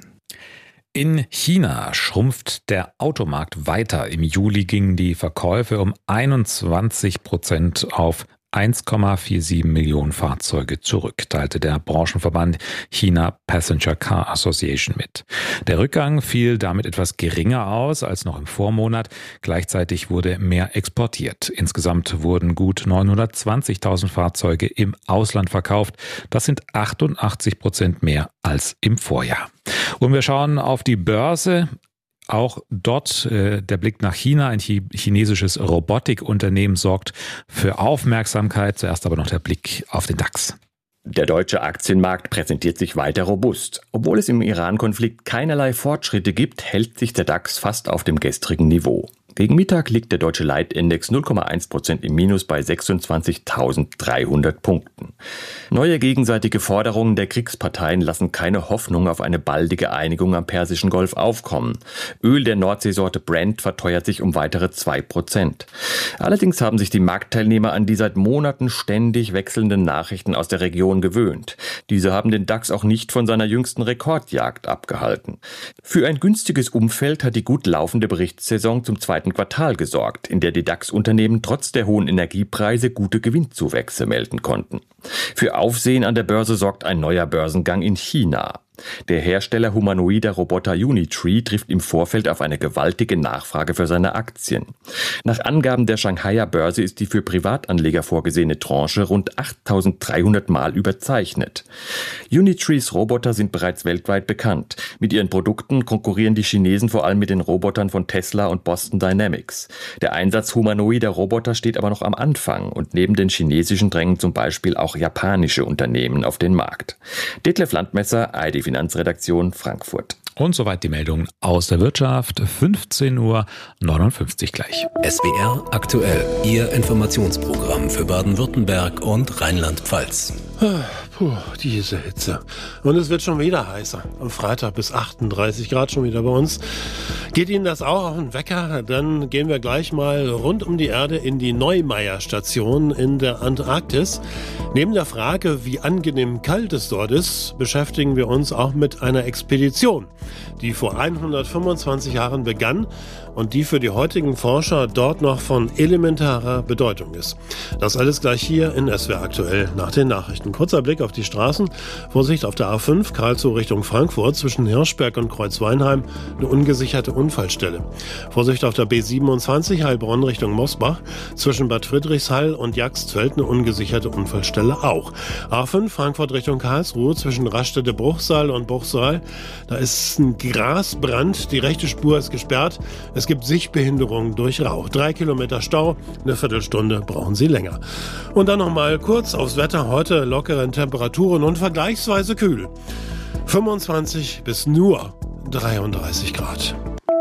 In China schrumpft der Automarkt weiter. Im Juli gingen die Verkäufe um einundzwanzig Prozent auf eins Komma siebenundvierzig Millionen Fahrzeuge zurück, teilte der Branchenverband China Passenger Car Association mit. Der Rückgang fiel damit etwas geringer aus als noch im Vormonat. Gleichzeitig wurde mehr exportiert. Insgesamt wurden gut neunhundertzwanzigtausend Fahrzeuge im Ausland verkauft. Das sind achtundachtzig Prozent mehr als im Vorjahr. Und wir schauen auf die Börse. Auch dort äh, der Blick nach China. Ein chinesisches Robotikunternehmen sorgt für Aufmerksamkeit. Zuerst aber noch der Blick auf den DAX. Der deutsche Aktienmarkt präsentiert sich weiter robust. Obwohl es im Iran-Konflikt keinerlei Fortschritte gibt, hält sich der DAX fast auf dem gestrigen Niveau. Gegen Mittag liegt der deutsche Leitindex null Komma eins Prozent im Minus bei sechsundzwanzigtausenddreihundert Punkten. Neue gegenseitige Forderungen der Kriegsparteien lassen keine Hoffnung auf eine baldige Einigung am Persischen Golf aufkommen. Öl der Nordseesorte Brent verteuert sich um weitere zwei Prozent. Allerdings haben sich die Marktteilnehmer an die seit Monaten ständig wechselnden Nachrichten aus der Region gewöhnt. Diese haben den DAX auch nicht von seiner jüngsten Rekordjagd abgehalten. Für ein günstiges Umfeld hat die gut laufende Berichtssaison zum zweiten Quartal gesorgt, in der die DAX-Unternehmen trotz der hohen Energiepreise gute Gewinnzuwächse melden konnten. Für Aufsehen an der Börse sorgt ein neuer Börsengang in China. Der Hersteller humanoider Roboter Unitree trifft im Vorfeld auf eine gewaltige Nachfrage für seine Aktien. Nach Angaben der Shanghaier Börse ist die für Privatanleger vorgesehene Tranche rund achttausenddreihundert Mal überzeichnet. Unitrees Roboter sind bereits weltweit bekannt. Mit ihren Produkten konkurrieren die Chinesen vor allem mit den Robotern von Tesla und Boston Dynamics. Der Einsatz humanoider Roboter steht aber noch am Anfang und neben den chinesischen drängen zum Beispiel auch japanische Unternehmen auf den Markt. Detlef Landmesser, I D Finanzredaktion Frankfurt. Und soweit die Meldung aus der Wirtschaft. fünfzehn Uhr neunundfünfzig gleich. S W R aktuell. Ihr Informationsprogramm für Baden-Württemberg und Rheinland-Pfalz. Puh, diese Hitze. Und es wird schon wieder heißer. Am Freitag bis achtunddreißig Grad schon wieder bei uns. Geht Ihnen das auch auf den Wecker? Dann gehen wir gleich mal rund um die Erde in die Neumeier-Station in der Antarktis. Neben der Frage, wie angenehm kalt es dort ist, beschäftigen wir uns auch mit einer Expedition, die vor hundertfünfundzwanzig Jahren begann und die für die heutigen Forscher dort noch von elementarer Bedeutung ist. Das alles gleich hier in S W R aktuell nach den Nachrichten. Kurzer Blick auf die Straßen. Vorsicht auf der A fünf, Karlsruhe Richtung Frankfurt, zwischen Hirschberg und Kreuzweinheim, eine ungesicherte Unfallstelle. Vorsicht auf der B siebenundzwanzig, Heilbronn Richtung Mosbach, zwischen Bad Friedrichshall und Jagstveld, eine ungesicherte Unfallstelle auch. A fünf, Frankfurt Richtung Karlsruhe, zwischen Rastede-Bruchsal und Bruchsal, da ist ein Grasbrand, die rechte Spur ist gesperrt. Es gibt Sichtbehinderungen durch Rauch. Drei Kilometer Stau, eine Viertelstunde brauchen Sie länger. Und dann noch mal kurz aufs Wetter. Heute lockeren Temperaturen und vergleichsweise kühl. fünfundzwanzig bis nur dreiunddreißig Grad.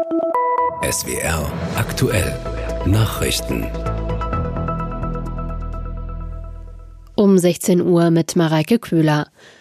S W R aktuell. Nachrichten. Um sechzehn Uhr mit Mareike Köhler.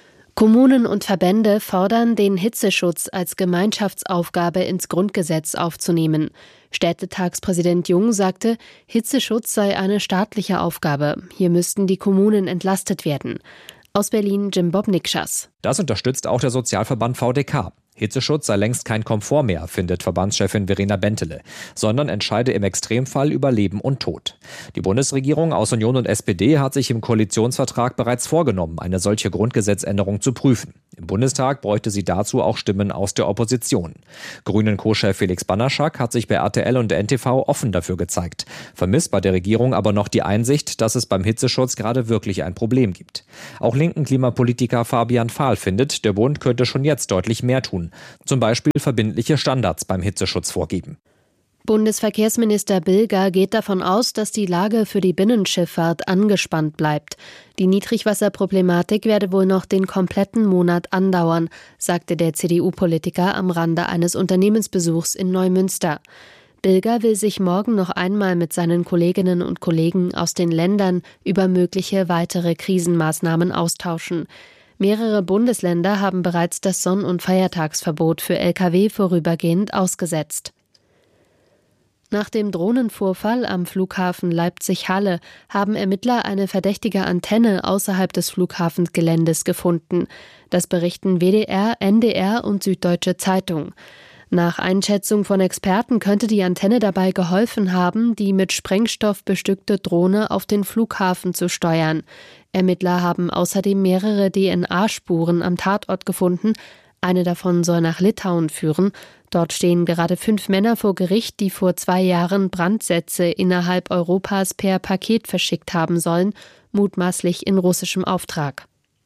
Kommunen und Verbände fordern, den Hitzeschutz als Gemeinschaftsaufgabe ins Grundgesetz aufzunehmen. Städtetagspräsident Jung sagte, Hitzeschutz sei eine staatliche Aufgabe. Hier müssten die Kommunen entlastet werden. Aus Berlin Jim Bob-Nikschas. Das unterstützt auch der Sozialverband V D K. Hitzeschutz sei längst kein Komfort mehr, findet Verbandschefin Verena Bentele, sondern entscheide im Extremfall über Leben und Tod. Die Bundesregierung aus Union und S P D hat sich im Koalitionsvertrag bereits vorgenommen, eine solche Grundgesetzänderung zu prüfen. Im Bundestag bräuchte sie dazu auch Stimmen aus der Opposition. Grünen-Co-Chef Felix Banaschak hat sich bei R T L und N T V offen dafür gezeigt, vermisst bei der Regierung aber noch die Einsicht, dass es beim Hitzeschutz gerade wirklich ein Problem gibt. Auch linken Klimapolitiker Fabian Fahl findet, der Bund könnte schon jetzt deutlich mehr tun. Zum Beispiel verbindliche Standards beim Hitzeschutz vorgeben. Bundesverkehrsminister Bilger geht davon aus, dass die Lage für die Binnenschifffahrt angespannt bleibt. Die Niedrigwasserproblematik werde wohl noch den kompletten Monat andauern, sagte der C D U-Politiker am Rande eines Unternehmensbesuchs in Neumünster. Bilger will sich morgen noch einmal mit seinen Kolleginnen und Kollegen aus den Ländern über mögliche weitere Krisenmaßnahmen austauschen. Mehrere Bundesländer haben bereits das Sonn- und Feiertagsverbot für L K W vorübergehend ausgesetzt. Nach dem Drohnenvorfall am Flughafen Leipzig-Halle haben Ermittler eine verdächtige Antenne außerhalb des Flughafengeländes gefunden. Das berichten W D R, N D R und Süddeutsche Zeitung. Nach Einschätzung von Experten könnte die Antenne dabei geholfen haben, die mit Sprengstoff bestückte Drohne auf den Flughafen zu steuern. Ermittler haben außerdem mehrere D N A-Spuren am Tatort gefunden. Eine davon soll nach Litauen führen. Dort stehen gerade fünf Männer vor Gericht, die vor zwei Jahren Brandsätze innerhalb Europas per Paket verschickt haben sollen, mutmaßlich in russischem Auftrag.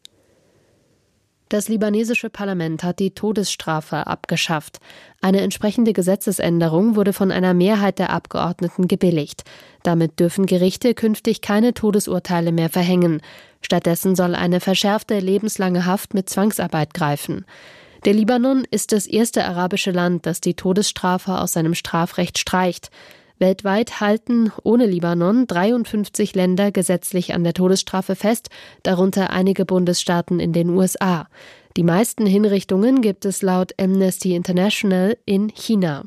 Das libanesische Parlament hat die Todesstrafe abgeschafft. Eine entsprechende Gesetzesänderung wurde von einer Mehrheit der Abgeordneten gebilligt. Damit dürfen Gerichte künftig keine Todesurteile mehr verhängen. Stattdessen soll eine verschärfte lebenslange Haft mit Zwangsarbeit greifen. Der Libanon ist das erste arabische Land, das die Todesstrafe aus seinem Strafrecht streicht. Weltweit halten ohne Libanon dreiundfünfzig Länder gesetzlich an der Todesstrafe fest, darunter einige Bundesstaaten in den U S A. Die meisten Hinrichtungen gibt es laut Amnesty International in China.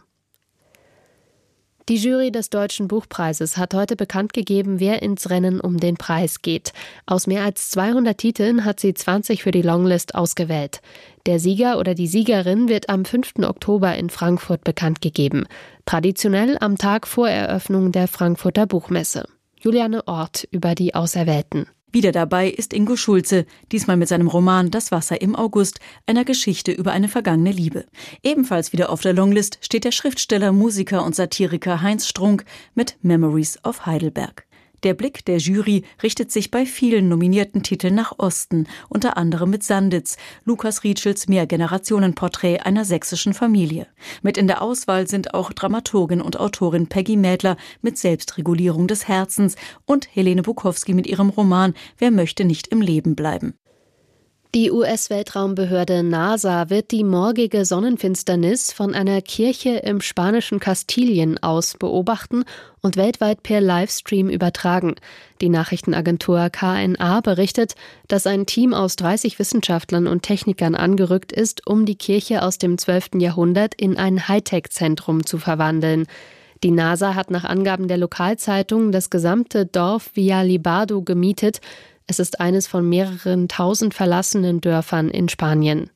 Die Jury des Deutschen Buchpreises hat heute bekannt gegeben, wer ins Rennen um den Preis geht. Aus mehr als zweihundert Titeln hat sie zwanzig für die Longlist ausgewählt. Der Sieger oder die Siegerin wird am fünften Oktober in Frankfurt bekannt gegeben. Traditionell am Tag vor Eröffnung der Frankfurter Buchmesse. Juliane Ort über die Auserwählten. Wieder dabei ist Ingo Schulze, diesmal mit seinem Roman Das Wasser im August, einer Geschichte über eine vergangene Liebe. Ebenfalls wieder auf der Longlist steht der Schriftsteller, Musiker und Satiriker Heinz Strunk mit Memories of Heidelberg. Der Blick der Jury richtet sich bei vielen nominierten Titeln nach Osten, unter anderem mit Sanditz, Lukas Rietschels Mehrgenerationenporträt einer sächsischen Familie. Mit in der Auswahl sind auch Dramaturgin und Autorin Peggy Mädler mit Selbstregulierung des Herzens und Helene Bukowski mit ihrem Roman Wer möchte nicht im Leben bleiben. Die U S-Weltraumbehörde NASA wird die morgige Sonnenfinsternis von einer Kirche im spanischen Kastilien aus beobachten und weltweit per Livestream übertragen. Die Nachrichtenagentur K N A berichtet, dass ein Team aus dreißig Wissenschaftlern und Technikern angerückt ist, um die Kirche aus dem zwölften Jahrhundert in ein Hightech-Zentrum zu verwandeln. Die NASA hat nach Angaben der Lokalzeitung das gesamte Dorf Villalibado gemietet. Es ist eines von mehreren tausend verlassenen Dörfern in Spanien.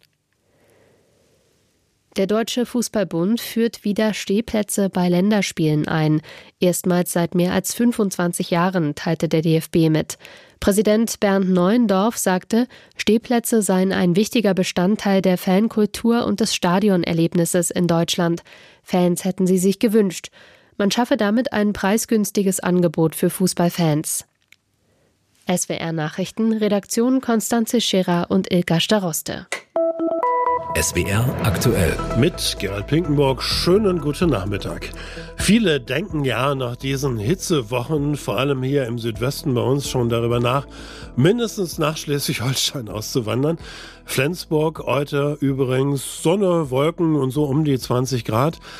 Der Deutsche Fußballbund führt wieder Stehplätze bei Länderspielen ein. Erstmals seit mehr als fünfundzwanzig Jahren, teilte der D F B mit. Präsident Bernd Neuendorf sagte, Stehplätze seien ein wichtiger Bestandteil der Fankultur und des Stadionerlebnisses in Deutschland. Fans hätten sie sich gewünscht. Man schaffe damit ein preisgünstiges Angebot für Fußballfans. S W R Nachrichten, Redaktion Konstanze Scherer und Ilka Staroste. S W R aktuell. Mit Gerald Pinkenburg, schönen guten Nachmittag. Viele denken ja nach diesen Hitzewochen, vor allem hier im Südwesten bei uns, schon darüber nach, mindestens nach Schleswig-Holstein auszuwandern. Flensburg, heute übrigens Sonne, Wolken und so um die zwanzig Grad.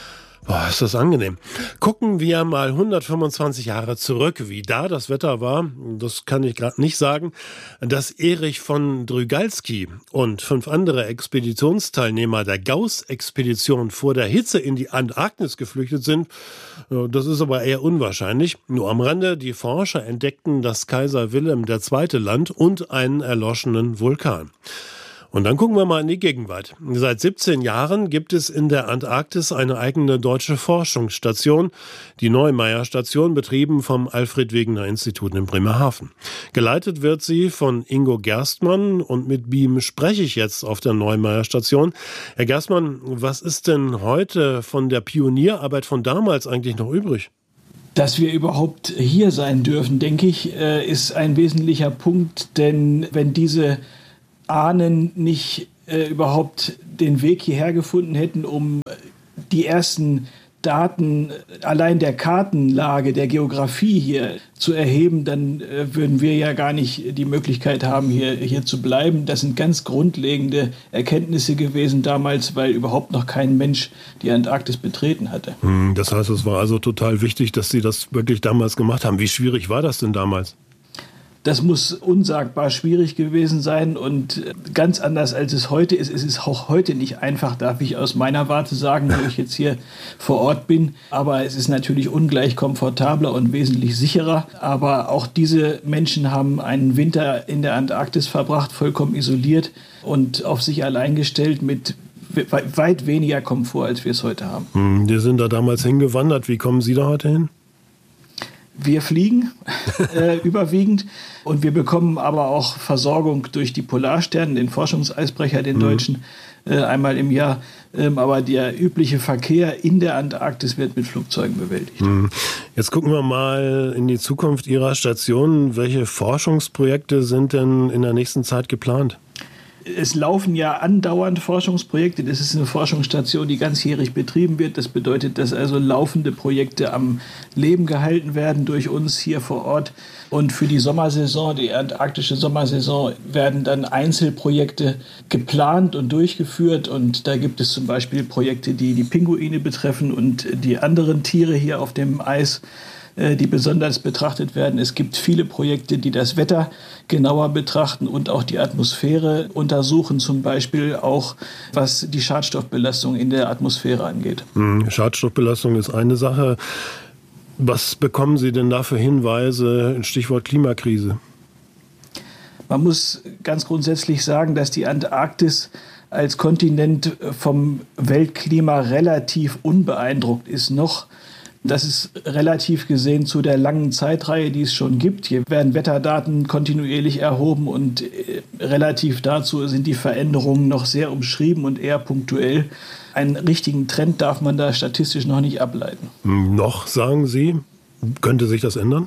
Boah, ist das angenehm. Gucken wir mal hundertfünfundzwanzig Jahre zurück, wie da das Wetter war. Das kann ich gerade nicht sagen. Dass Erich von Drygalski und fünf andere Expeditionsteilnehmer der Gauss-Expedition vor der Hitze in die Antarktis geflüchtet sind, das ist aber eher unwahrscheinlich. Nur am Rande, die Forscher entdeckten das Kaiser Wilhelm der Zweite Land und einen erloschenen Vulkan. Und dann gucken wir mal in die Gegenwart. Seit siebzehn Jahren gibt es in der Antarktis eine eigene deutsche Forschungsstation, die Neumeier-Station, betrieben vom Alfred-Wegener-Institut in Bremerhaven. Geleitet wird sie von Ingo Gerstmann und mit ihm spreche ich jetzt auf der Neumeier-Station. Herr Gerstmann, was ist denn heute von der Pionierarbeit von damals eigentlich noch übrig? Dass wir überhaupt hier sein dürfen, denke ich, ist ein wesentlicher Punkt, denn wenn diese Ahnen nicht äh, überhaupt den Weg hierher gefunden hätten, um die ersten Daten allein der Kartenlage, der Geografie hier zu erheben, dann äh, würden wir ja gar nicht die Möglichkeit haben, hier, hier zu bleiben. Das sind ganz grundlegende Erkenntnisse gewesen damals, weil überhaupt noch kein Mensch die Antarktis betreten hatte. Das heißt, es war also total wichtig, dass Sie das wirklich damals gemacht haben. Wie schwierig war das denn damals? Das muss unsagbar schwierig gewesen sein und ganz anders als es heute ist. Es ist auch heute nicht einfach, darf ich aus meiner Warte sagen, wo ich jetzt hier vor Ort bin. Aber es ist natürlich ungleich komfortabler und wesentlich sicherer. Aber auch diese Menschen haben einen Winter in der Antarktis verbracht, vollkommen isoliert und auf sich allein gestellt mit weit weniger Komfort, als wir es heute haben. Wir sind da damals hingewandert. Wie kommen Sie da heute hin? Wir fliegen äh, überwiegend und wir bekommen aber auch Versorgung durch die Polarstern, den Forschungseisbrecher, den mhm. deutschen, äh, einmal im Jahr. Ähm, aber der übliche Verkehr in der Antarktis wird mit Flugzeugen bewältigt. Mhm. Jetzt gucken wir mal in die Zukunft Ihrer Station. Welche Forschungsprojekte sind denn in der nächsten Zeit geplant? Es laufen ja andauernd Forschungsprojekte. Das ist eine Forschungsstation, die ganzjährig betrieben wird. Das bedeutet, dass also laufende Projekte am Leben gehalten werden durch uns hier vor Ort. Und für die Sommersaison, die antarktische Sommersaison, werden dann Einzelprojekte geplant und durchgeführt. Und da gibt es zum Beispiel Projekte, die die Pinguine betreffen und die anderen Tiere hier auf dem Eis, die besonders betrachtet werden. Es gibt viele Projekte, die das Wetter genauer betrachten und auch die Atmosphäre untersuchen, zum Beispiel auch, was die Schadstoffbelastung in der Atmosphäre angeht. Schadstoffbelastung ist eine Sache. Was bekommen Sie denn da für Hinweise? Stichwort Klimakrise. Man muss ganz grundsätzlich sagen, dass die Antarktis als Kontinent vom Weltklima relativ unbeeindruckt ist noch. Das ist relativ gesehen zu der langen Zeitreihe, die es schon gibt. Hier werden Wetterdaten kontinuierlich erhoben und äh, relativ dazu sind die Veränderungen noch sehr umschrieben und eher punktuell. Einen richtigen Trend darf man da statistisch noch nicht ableiten. Noch, sagen Sie? Könnte sich das ändern?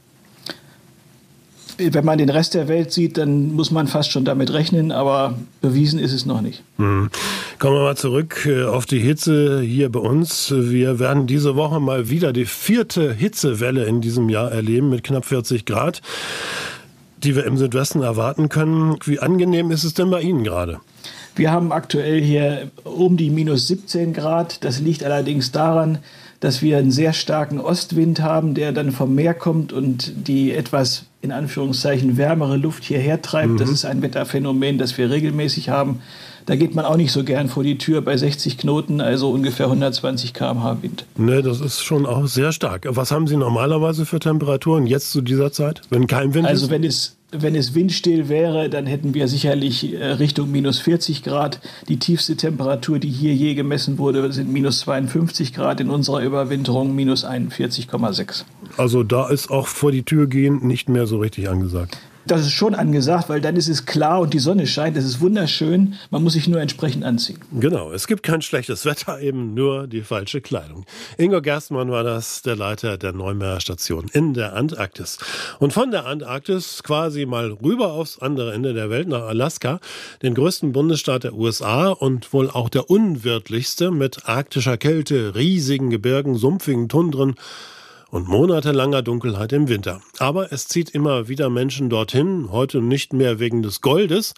Wenn man den Rest der Welt sieht, dann muss man fast schon damit rechnen, aber bewiesen ist es noch nicht. Hm. Kommen wir mal zurück auf die Hitze hier bei uns. Wir werden diese Woche mal wieder die vierte Hitzewelle in diesem Jahr erleben mit knapp vierzig Grad, die wir im Südwesten erwarten können. Wie angenehm ist es denn bei Ihnen gerade? Wir haben aktuell hier um die minus siebzehn Grad. Das liegt allerdings daran, dass wir einen sehr starken Ostwind haben, der dann vom Meer kommt und die etwas, in Anführungszeichen, wärmere Luft hierher treibt. Mhm. Das ist ein Wetterphänomen, das wir regelmäßig haben. Da geht man auch nicht so gern vor die Tür bei sechzig Knoten, also ungefähr hundertzwanzig Kilometer pro Stunde Wind. Ne, das ist schon auch sehr stark. Was haben Sie normalerweise für Temperaturen jetzt zu dieser Zeit, wenn kein Wind also ist? Wenn es Wenn es windstill wäre, dann hätten wir sicherlich Richtung minus vierzig Grad. Die tiefste Temperatur, die hier je gemessen wurde, sind minus zweiundfünfzig Grad. In unserer Überwinterung minus einundvierzig Komma sechs. Also da ist auch vor die Tür gehen nicht mehr so richtig angesagt. Das ist schon angesagt, weil dann ist es klar und die Sonne scheint. Das ist wunderschön. Man muss sich nur entsprechend anziehen. Genau, es gibt kein schlechtes Wetter, eben nur die falsche Kleidung. Ingo Gerstmann war das, der Leiter der Neumeier Station in der Antarktis. Und von der Antarktis quasi mal rüber aufs andere Ende der Welt, nach Alaska, den größten Bundesstaat der U S A und wohl auch der unwirtlichste mit arktischer Kälte, riesigen Gebirgen, sumpfigen Tundren und monatelanger Dunkelheit im Winter. Aber es zieht immer wieder Menschen dorthin, heute nicht mehr wegen des Goldes,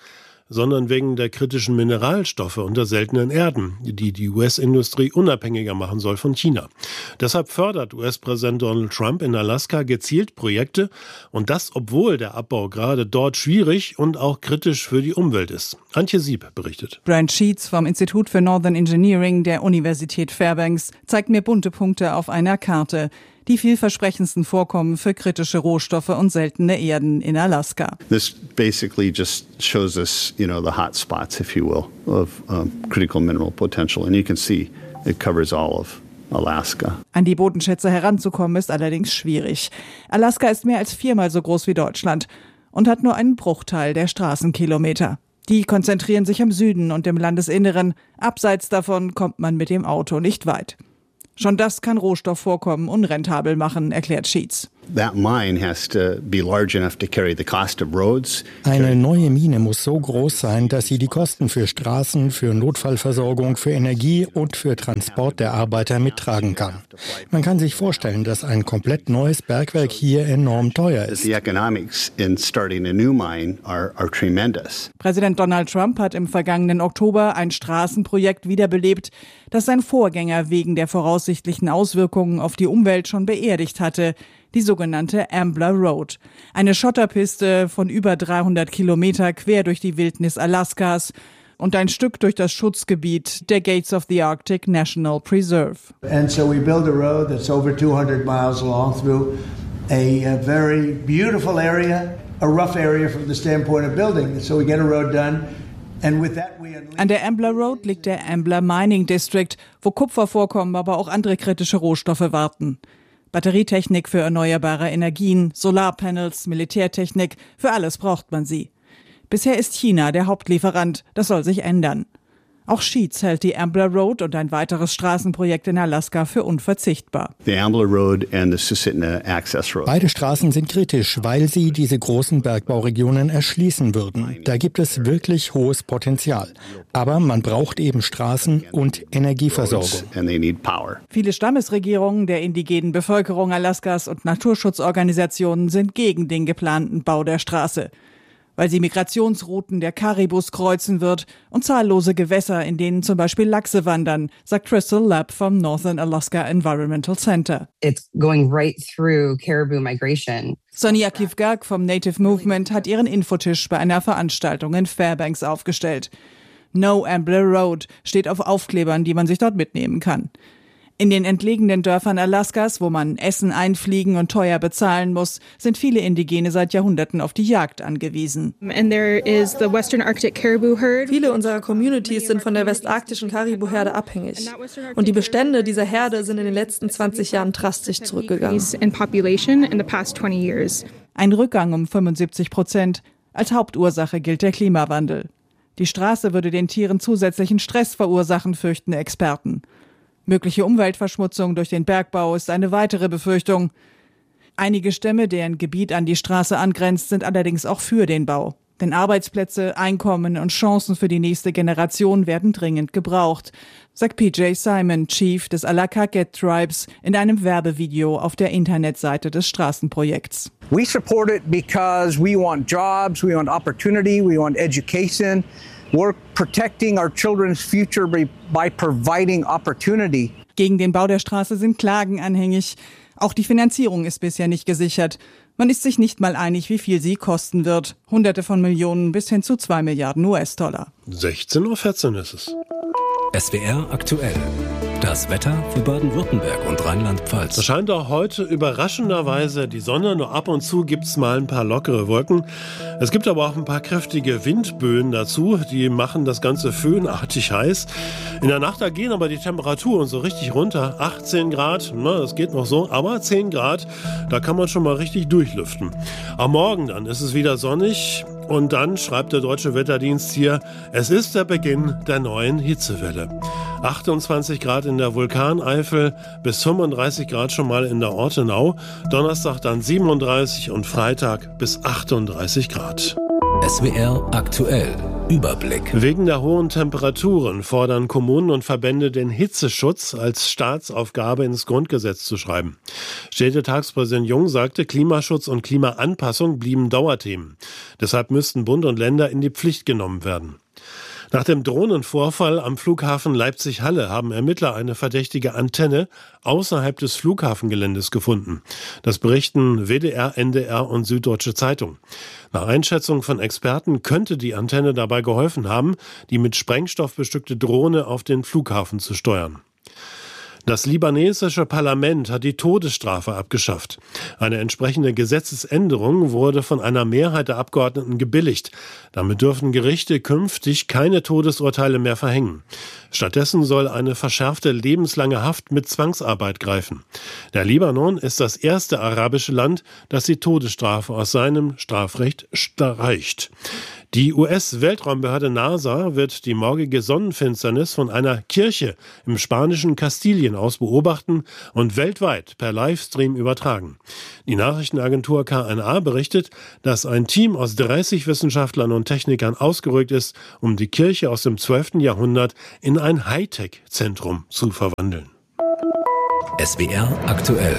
sondern wegen der kritischen Mineralstoffe und der seltenen Erden, die die U S-Industrie unabhängiger machen soll von China. Deshalb fördert U S-Präsident Donald Trump in Alaska gezielt Projekte und das, obwohl der Abbau gerade dort schwierig und auch kritisch für die Umwelt ist. Antje Sieb berichtet. Brian Sheets vom Institut für Northern Engineering der Universität Fairbanks zeigt mir bunte Punkte auf einer Karte. Die vielversprechendsten Vorkommen für kritische Rohstoffe und seltene Erden in Alaska. This basically just shows us, you know, the hot spots, if you will, of um, critical mineral potential. And you can see it covers all of Alaska. An die Bodenschätze heranzukommen ist allerdings schwierig. Alaska ist mehr als viermal so groß wie Deutschland und hat nur einen Bruchteil der Straßenkilometer. Die konzentrieren sich im Süden und im Landesinneren. Abseits davon kommt man mit dem Auto nicht weit. Schon das kann Rohstoffvorkommen unrentabel machen, erklärt Sheets. Eine neue Mine muss so groß sein, dass sie die Kosten für Straßen, für Notfallversorgung, für Energie und für Transport der Arbeiter mittragen kann. Man kann sich vorstellen, dass ein komplett neues Bergwerk hier enorm teuer ist. Präsident Donald Trump hat im vergangenen Oktober ein Straßenprojekt wiederbelebt, das sein Vorgänger wegen der voraussichtlichen Auswirkungen auf die Umwelt schon beerdigt hatte. Die sogenannte Ambler Road. Eine Schotterpiste von über dreihundert Kilometer quer durch die Wildnis Alaskas und ein Stück durch das Schutzgebiet der Gates of the Arctic National Preserve. And so we build a road that's over two hundred miles long through a, a very beautiful area, a rough area from the standpoint of building. So we get a road done. And with that we An der Ambler Road liegt der Ambler Mining District, wo Kupfervorkommen, aber auch andere kritische Rohstoffe warten. Batterietechnik für erneuerbare Energien, Solarpanels, Militärtechnik, für alles braucht man sie. Bisher ist China der Hauptlieferant, das soll sich ändern. Auch Sheets hält die Ambler Road und ein weiteres Straßenprojekt in Alaska für unverzichtbar. The Ambler Road and the Susitna Access Road. Beide Straßen sind kritisch, weil sie diese großen Bergbauregionen erschließen würden. Da gibt es wirklich hohes Potenzial. Aber man braucht eben Straßen und Energieversorgung. And they need power. Viele Stammesregierungen der indigenen Bevölkerung Alaskas und Naturschutzorganisationen sind gegen den geplanten Bau der Straße, weil sie Migrationsrouten der Karibus kreuzen wird und zahllose Gewässer, in denen zum Beispiel Lachse wandern, sagt Crystal Lapp vom Northern Alaska Environmental Center. It's going right through caribou migration. Sonia Kivgak vom Native Movement hat ihren Infotisch bei einer Veranstaltung in Fairbanks aufgestellt. No Ambler Road steht auf Aufklebern, die man sich dort mitnehmen kann. In den entlegenen Dörfern Alaskas, wo man Essen einfliegen und teuer bezahlen muss, sind viele Indigene seit Jahrhunderten auf die Jagd angewiesen. And there is the Western Arctic Caribou Herd. Viele unserer Communities sind von der westarktischen Karibu-Herde abhängig. Und die Bestände dieser Herde sind in den letzten zwanzig Jahren drastisch zurückgegangen. Ein Rückgang um fünfundsiebzig Prozent. Als Hauptursache gilt der Klimawandel. Die Straße würde den Tieren zusätzlichen Stress verursachen, fürchten Experten. Mögliche Umweltverschmutzung durch den Bergbau ist eine weitere Befürchtung. Einige Stämme, deren Gebiet an die Straße angrenzt, sind allerdings auch für den Bau. Denn Arbeitsplätze, Einkommen und Chancen für die nächste Generation werden dringend gebraucht, sagt P J Simon, Chief des Allakaket Tribes, in einem Werbevideo auf der Internetseite des Straßenprojekts. We support it because we want jobs, we want opportunity, we want education. We're protecting our children's future by providing opportunity. Gegen den Bau der Straße sind Klagen anhängig. Auch die Finanzierung ist bisher nicht gesichert. Man ist sich nicht mal einig, wie viel sie kosten wird. Hunderte von Millionen bis hin zu zwei Milliarden U S-Dollar. sechzehn Uhr vierzehn ist es. S W R aktuell. Das Wetter für Baden-Württemberg und Rheinland-Pfalz. Es scheint auch heute überraschenderweise die Sonne, nur ab und zu gibt es mal ein paar lockere Wolken. Es gibt aber auch ein paar kräftige Windböen dazu, die machen das Ganze föhnartig heiß. In der Nacht, da gehen aber die Temperaturen so richtig runter. achtzehn Grad, na, das geht noch so, aber zehn Grad, da kann man schon mal richtig durchlüften. Am Morgen dann ist es wieder sonnig. Und dann schreibt der Deutsche Wetterdienst hier, es ist der Beginn der neuen Hitzewelle. achtundzwanzig Grad in der Vulkaneifel, bis fünfunddreißig Grad schon mal in der Ortenau. Donnerstag dann siebenunddreißig und Freitag bis achtunddreißig Grad. S W R aktuell. Überblick. Wegen der hohen Temperaturen fordern Kommunen und Verbände, den Hitzeschutz als Staatsaufgabe ins Grundgesetz zu schreiben. Städtetagspräsident Jung sagte, Klimaschutz und Klimaanpassung blieben Dauerthemen. Deshalb müssten Bund und Länder in die Pflicht genommen werden. Nach dem Drohnenvorfall am Flughafen Leipzig-Halle haben Ermittler eine verdächtige Antenne außerhalb des Flughafengeländes gefunden. Das berichten W D R, N D R und Süddeutsche Zeitung. Nach Einschätzung von Experten könnte die Antenne dabei geholfen haben, die mit Sprengstoff bestückte Drohne auf den Flughafen zu steuern. Das libanesische Parlament hat die Todesstrafe abgeschafft. Eine entsprechende Gesetzesänderung wurde von einer Mehrheit der Abgeordneten gebilligt. Damit dürfen Gerichte künftig keine Todesurteile mehr verhängen. Stattdessen soll eine verschärfte lebenslange Haft mit Zwangsarbeit greifen. Der Libanon ist das erste arabische Land, das die Todesstrafe aus seinem Strafrecht streicht. Die U S-Weltraumbehörde NASA wird die morgige Sonnenfinsternis von einer Kirche im spanischen Kastilien aus beobachten und weltweit per Livestream übertragen. Die Nachrichtenagentur K N A berichtet, dass ein Team aus dreißig Wissenschaftlern und Technikern ausgerückt ist, um die Kirche aus dem zwölften Jahrhundert in ein Hightech-Zentrum zu verwandeln. S W R aktuell.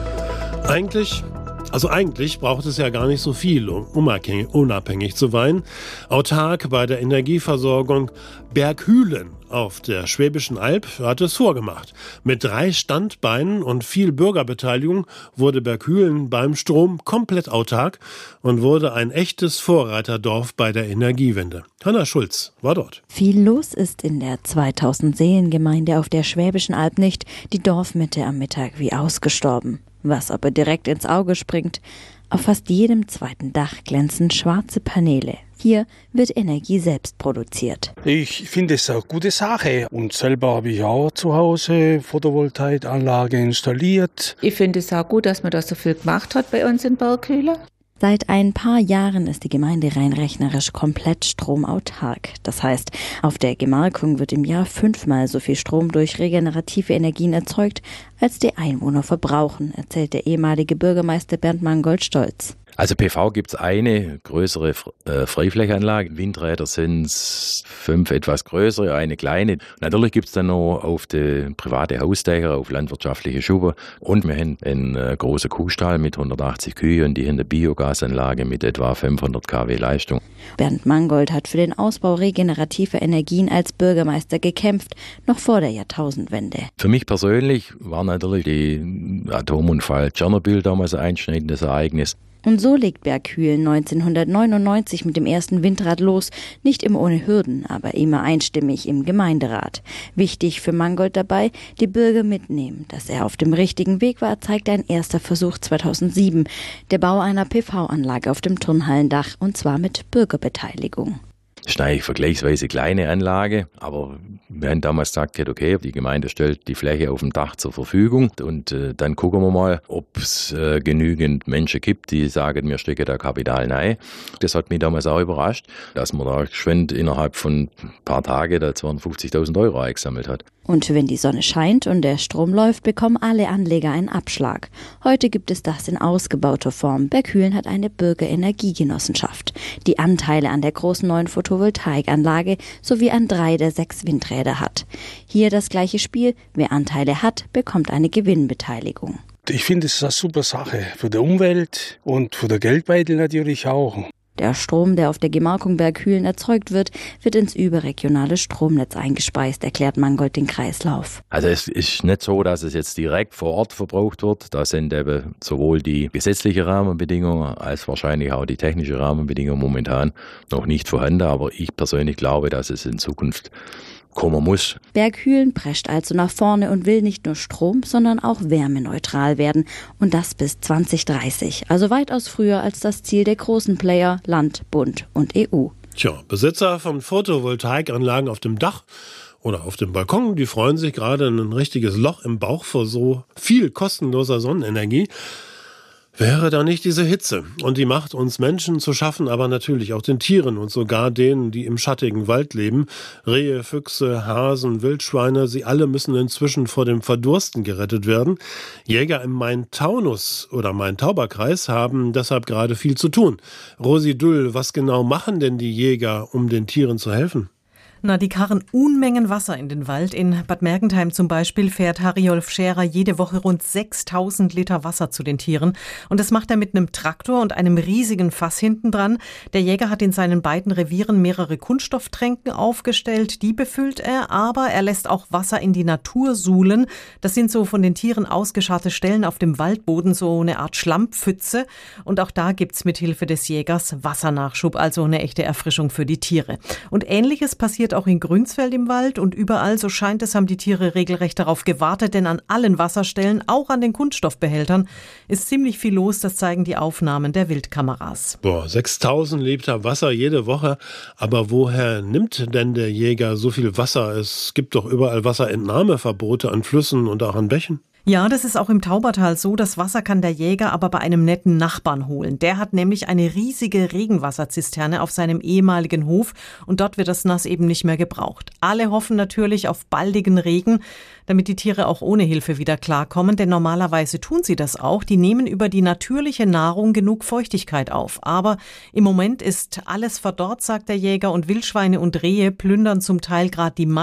Eigentlich Also eigentlich braucht es ja gar nicht so viel, um unabhängig zu sein. Autark bei der Energieversorgung. Berghülen auf der Schwäbischen Alb hat es vorgemacht. Mit drei Standbeinen und viel Bürgerbeteiligung wurde Berghülen beim Strom komplett autark und wurde ein echtes Vorreiterdorf bei der Energiewende. Hanna Schulz war dort. Viel los ist in der zweitausend Seelengemeinde auf der Schwäbischen Alb nicht. Die Dorfmitte am Mittag wie ausgestorben. Was aber direkt ins Auge springt: Auf fast jedem zweiten Dach glänzen schwarze Paneele. Hier wird Energie selbst produziert. Ich finde es eine gute Sache. Und selber habe ich auch zu Hause Photovoltaikanlage installiert. Ich finde es auch gut, dass man das so viel gemacht hat bei uns in Berghülen. Seit ein paar Jahren ist die Gemeinde rein rechnerisch komplett stromautark. Das heißt, auf der Gemarkung wird im Jahr fünfmal so viel Strom durch regenerative Energien erzeugt, als die Einwohner verbrauchen, erzählt der ehemalige Bürgermeister Bernd Mangold stolz. Also P V gibt es eine größere äh, Freiflächenanlage. Windräder sind fünf etwas größere, eine kleine. Natürlich gibt es dann noch auf die private Hausdächer, auf landwirtschaftliche Schuppen. Und wir haben einen äh, großen Kuhstall mit hundertachtzig Kühe und die haben eine Biogasanlage mit etwa fünfhundert Kilowatt Leistung. Bernd Mangold hat für den Ausbau regenerativer Energien als Bürgermeister gekämpft, noch vor der Jahrtausendwende. Für mich persönlich war natürlich der Atomunfall Tschernobyl damals ein einschneidendes Ereignis. Und so legt Berghülen neunzehnhundertneunundneunzig mit dem ersten Windrad los, nicht immer ohne Hürden, aber immer einstimmig im Gemeinderat. Wichtig für Mangold dabei, die Bürger mitnehmen. Dass er auf dem richtigen Weg war, zeigt ein erster Versuch zweitausendsieben, der Bau einer P V-Anlage auf dem Turnhallendach, und zwar mit Bürgerbeteiligung. Das ist eine vergleichsweise kleine Anlage, aber wir haben damals gesagt, okay, die Gemeinde stellt die Fläche auf dem Dach zur Verfügung und äh, dann gucken wir mal, ob es äh, genügend Menschen gibt, die sagen, wir stecken da Kapital rein. Das hat mich damals auch überrascht, dass man da geschwind innerhalb von ein paar Tagen da zweihundertfünfzigtausend Euro eingesammelt hat. Und wenn die Sonne scheint und der Strom läuft, bekommen alle Anleger einen Abschlag. Heute gibt es das in ausgebauter Form. Berghülen hat eine Bürgerenergiegenossenschaft, die Anteile an der großen neuen Photovoltaikanlage sowie an drei der sechs Windräder hat. Hier das gleiche Spiel: Wer Anteile hat, bekommt eine Gewinnbeteiligung. Ich finde, es ist eine super Sache für die Umwelt und für den Geldbeutel natürlich auch. Der Strom, der auf der Gemarkung Berghülen erzeugt wird, wird ins überregionale Stromnetz eingespeist, erklärt Mangold den Kreislauf. Also es ist nicht so, dass es jetzt direkt vor Ort verbraucht wird. Da sind eben sowohl die gesetzlichen Rahmenbedingungen als wahrscheinlich auch die technischen Rahmenbedingungen momentan noch nicht vorhanden. Aber ich persönlich glaube, dass es in Zukunft kommen muss. Berghülen prescht also nach vorne und will nicht nur Strom, sondern auch wärmeneutral werden. Und das bis zwanzig dreißig. Also weitaus früher als das Ziel der großen Player Land, Bund und E U. Tja, Besitzer von Photovoltaikanlagen auf dem Dach oder auf dem Balkon, die freuen sich gerade ein richtiges Loch im Bauch vor so viel kostenloser Sonnenenergie. Wäre da nicht diese Hitze. Und die macht uns Menschen zu schaffen, aber natürlich auch den Tieren und sogar denen, die im schattigen Wald leben. Rehe, Füchse, Hasen, Wildschweine, sie alle müssen inzwischen vor dem Verdursten gerettet werden. Jäger im Main-Taunus oder Main-Tauber-Kreis haben deshalb gerade viel zu tun. Rosi Düll, was genau machen denn die Jäger, um den Tieren zu helfen? Na, die karren Unmengen Wasser in den Wald. In Bad Mergentheim zum Beispiel fährt Harjolf Scherer jede Woche rund sechstausend Liter Wasser zu den Tieren. Und das macht er mit einem Traktor und einem riesigen Fass hinten dran. Der Jäger hat in seinen beiden Revieren mehrere Kunststofftränken aufgestellt. Die befüllt er, aber er lässt auch Wasser in die Natur suhlen. Das sind so von den Tieren ausgescharrte Stellen auf dem Waldboden, so eine Art Schlammpfütze. Und auch da gibt's mit Hilfe des Jägers Wassernachschub, also eine echte Erfrischung für die Tiere. Und Ähnliches passiert auch in Grünsfeld im Wald und überall, so scheint es, haben die Tiere regelrecht darauf gewartet, denn an allen Wasserstellen, auch an den Kunststoffbehältern, ist ziemlich viel los, das zeigen die Aufnahmen der Wildkameras. Boah, sechstausend Liter Wasser jede Woche, aber woher nimmt denn der Jäger so viel Wasser? Es gibt doch überall Wasserentnahmeverbote an Flüssen und auch an Bächen. Ja, das ist auch im Taubertal so. Das Wasser kann der Jäger aber bei einem netten Nachbarn holen. Der hat nämlich eine riesige Regenwasserzisterne auf seinem ehemaligen Hof und dort wird das Nass eben nicht mehr gebraucht. Alle hoffen natürlich auf baldigen Regen, damit die Tiere auch ohne Hilfe wieder klarkommen, denn normalerweise tun sie das auch. Die nehmen über die natürliche Nahrung genug Feuchtigkeit auf. Aber im Moment ist alles verdorrt, sagt der Jäger, und Wildschweine und Rehe plündern zum Teil gerade die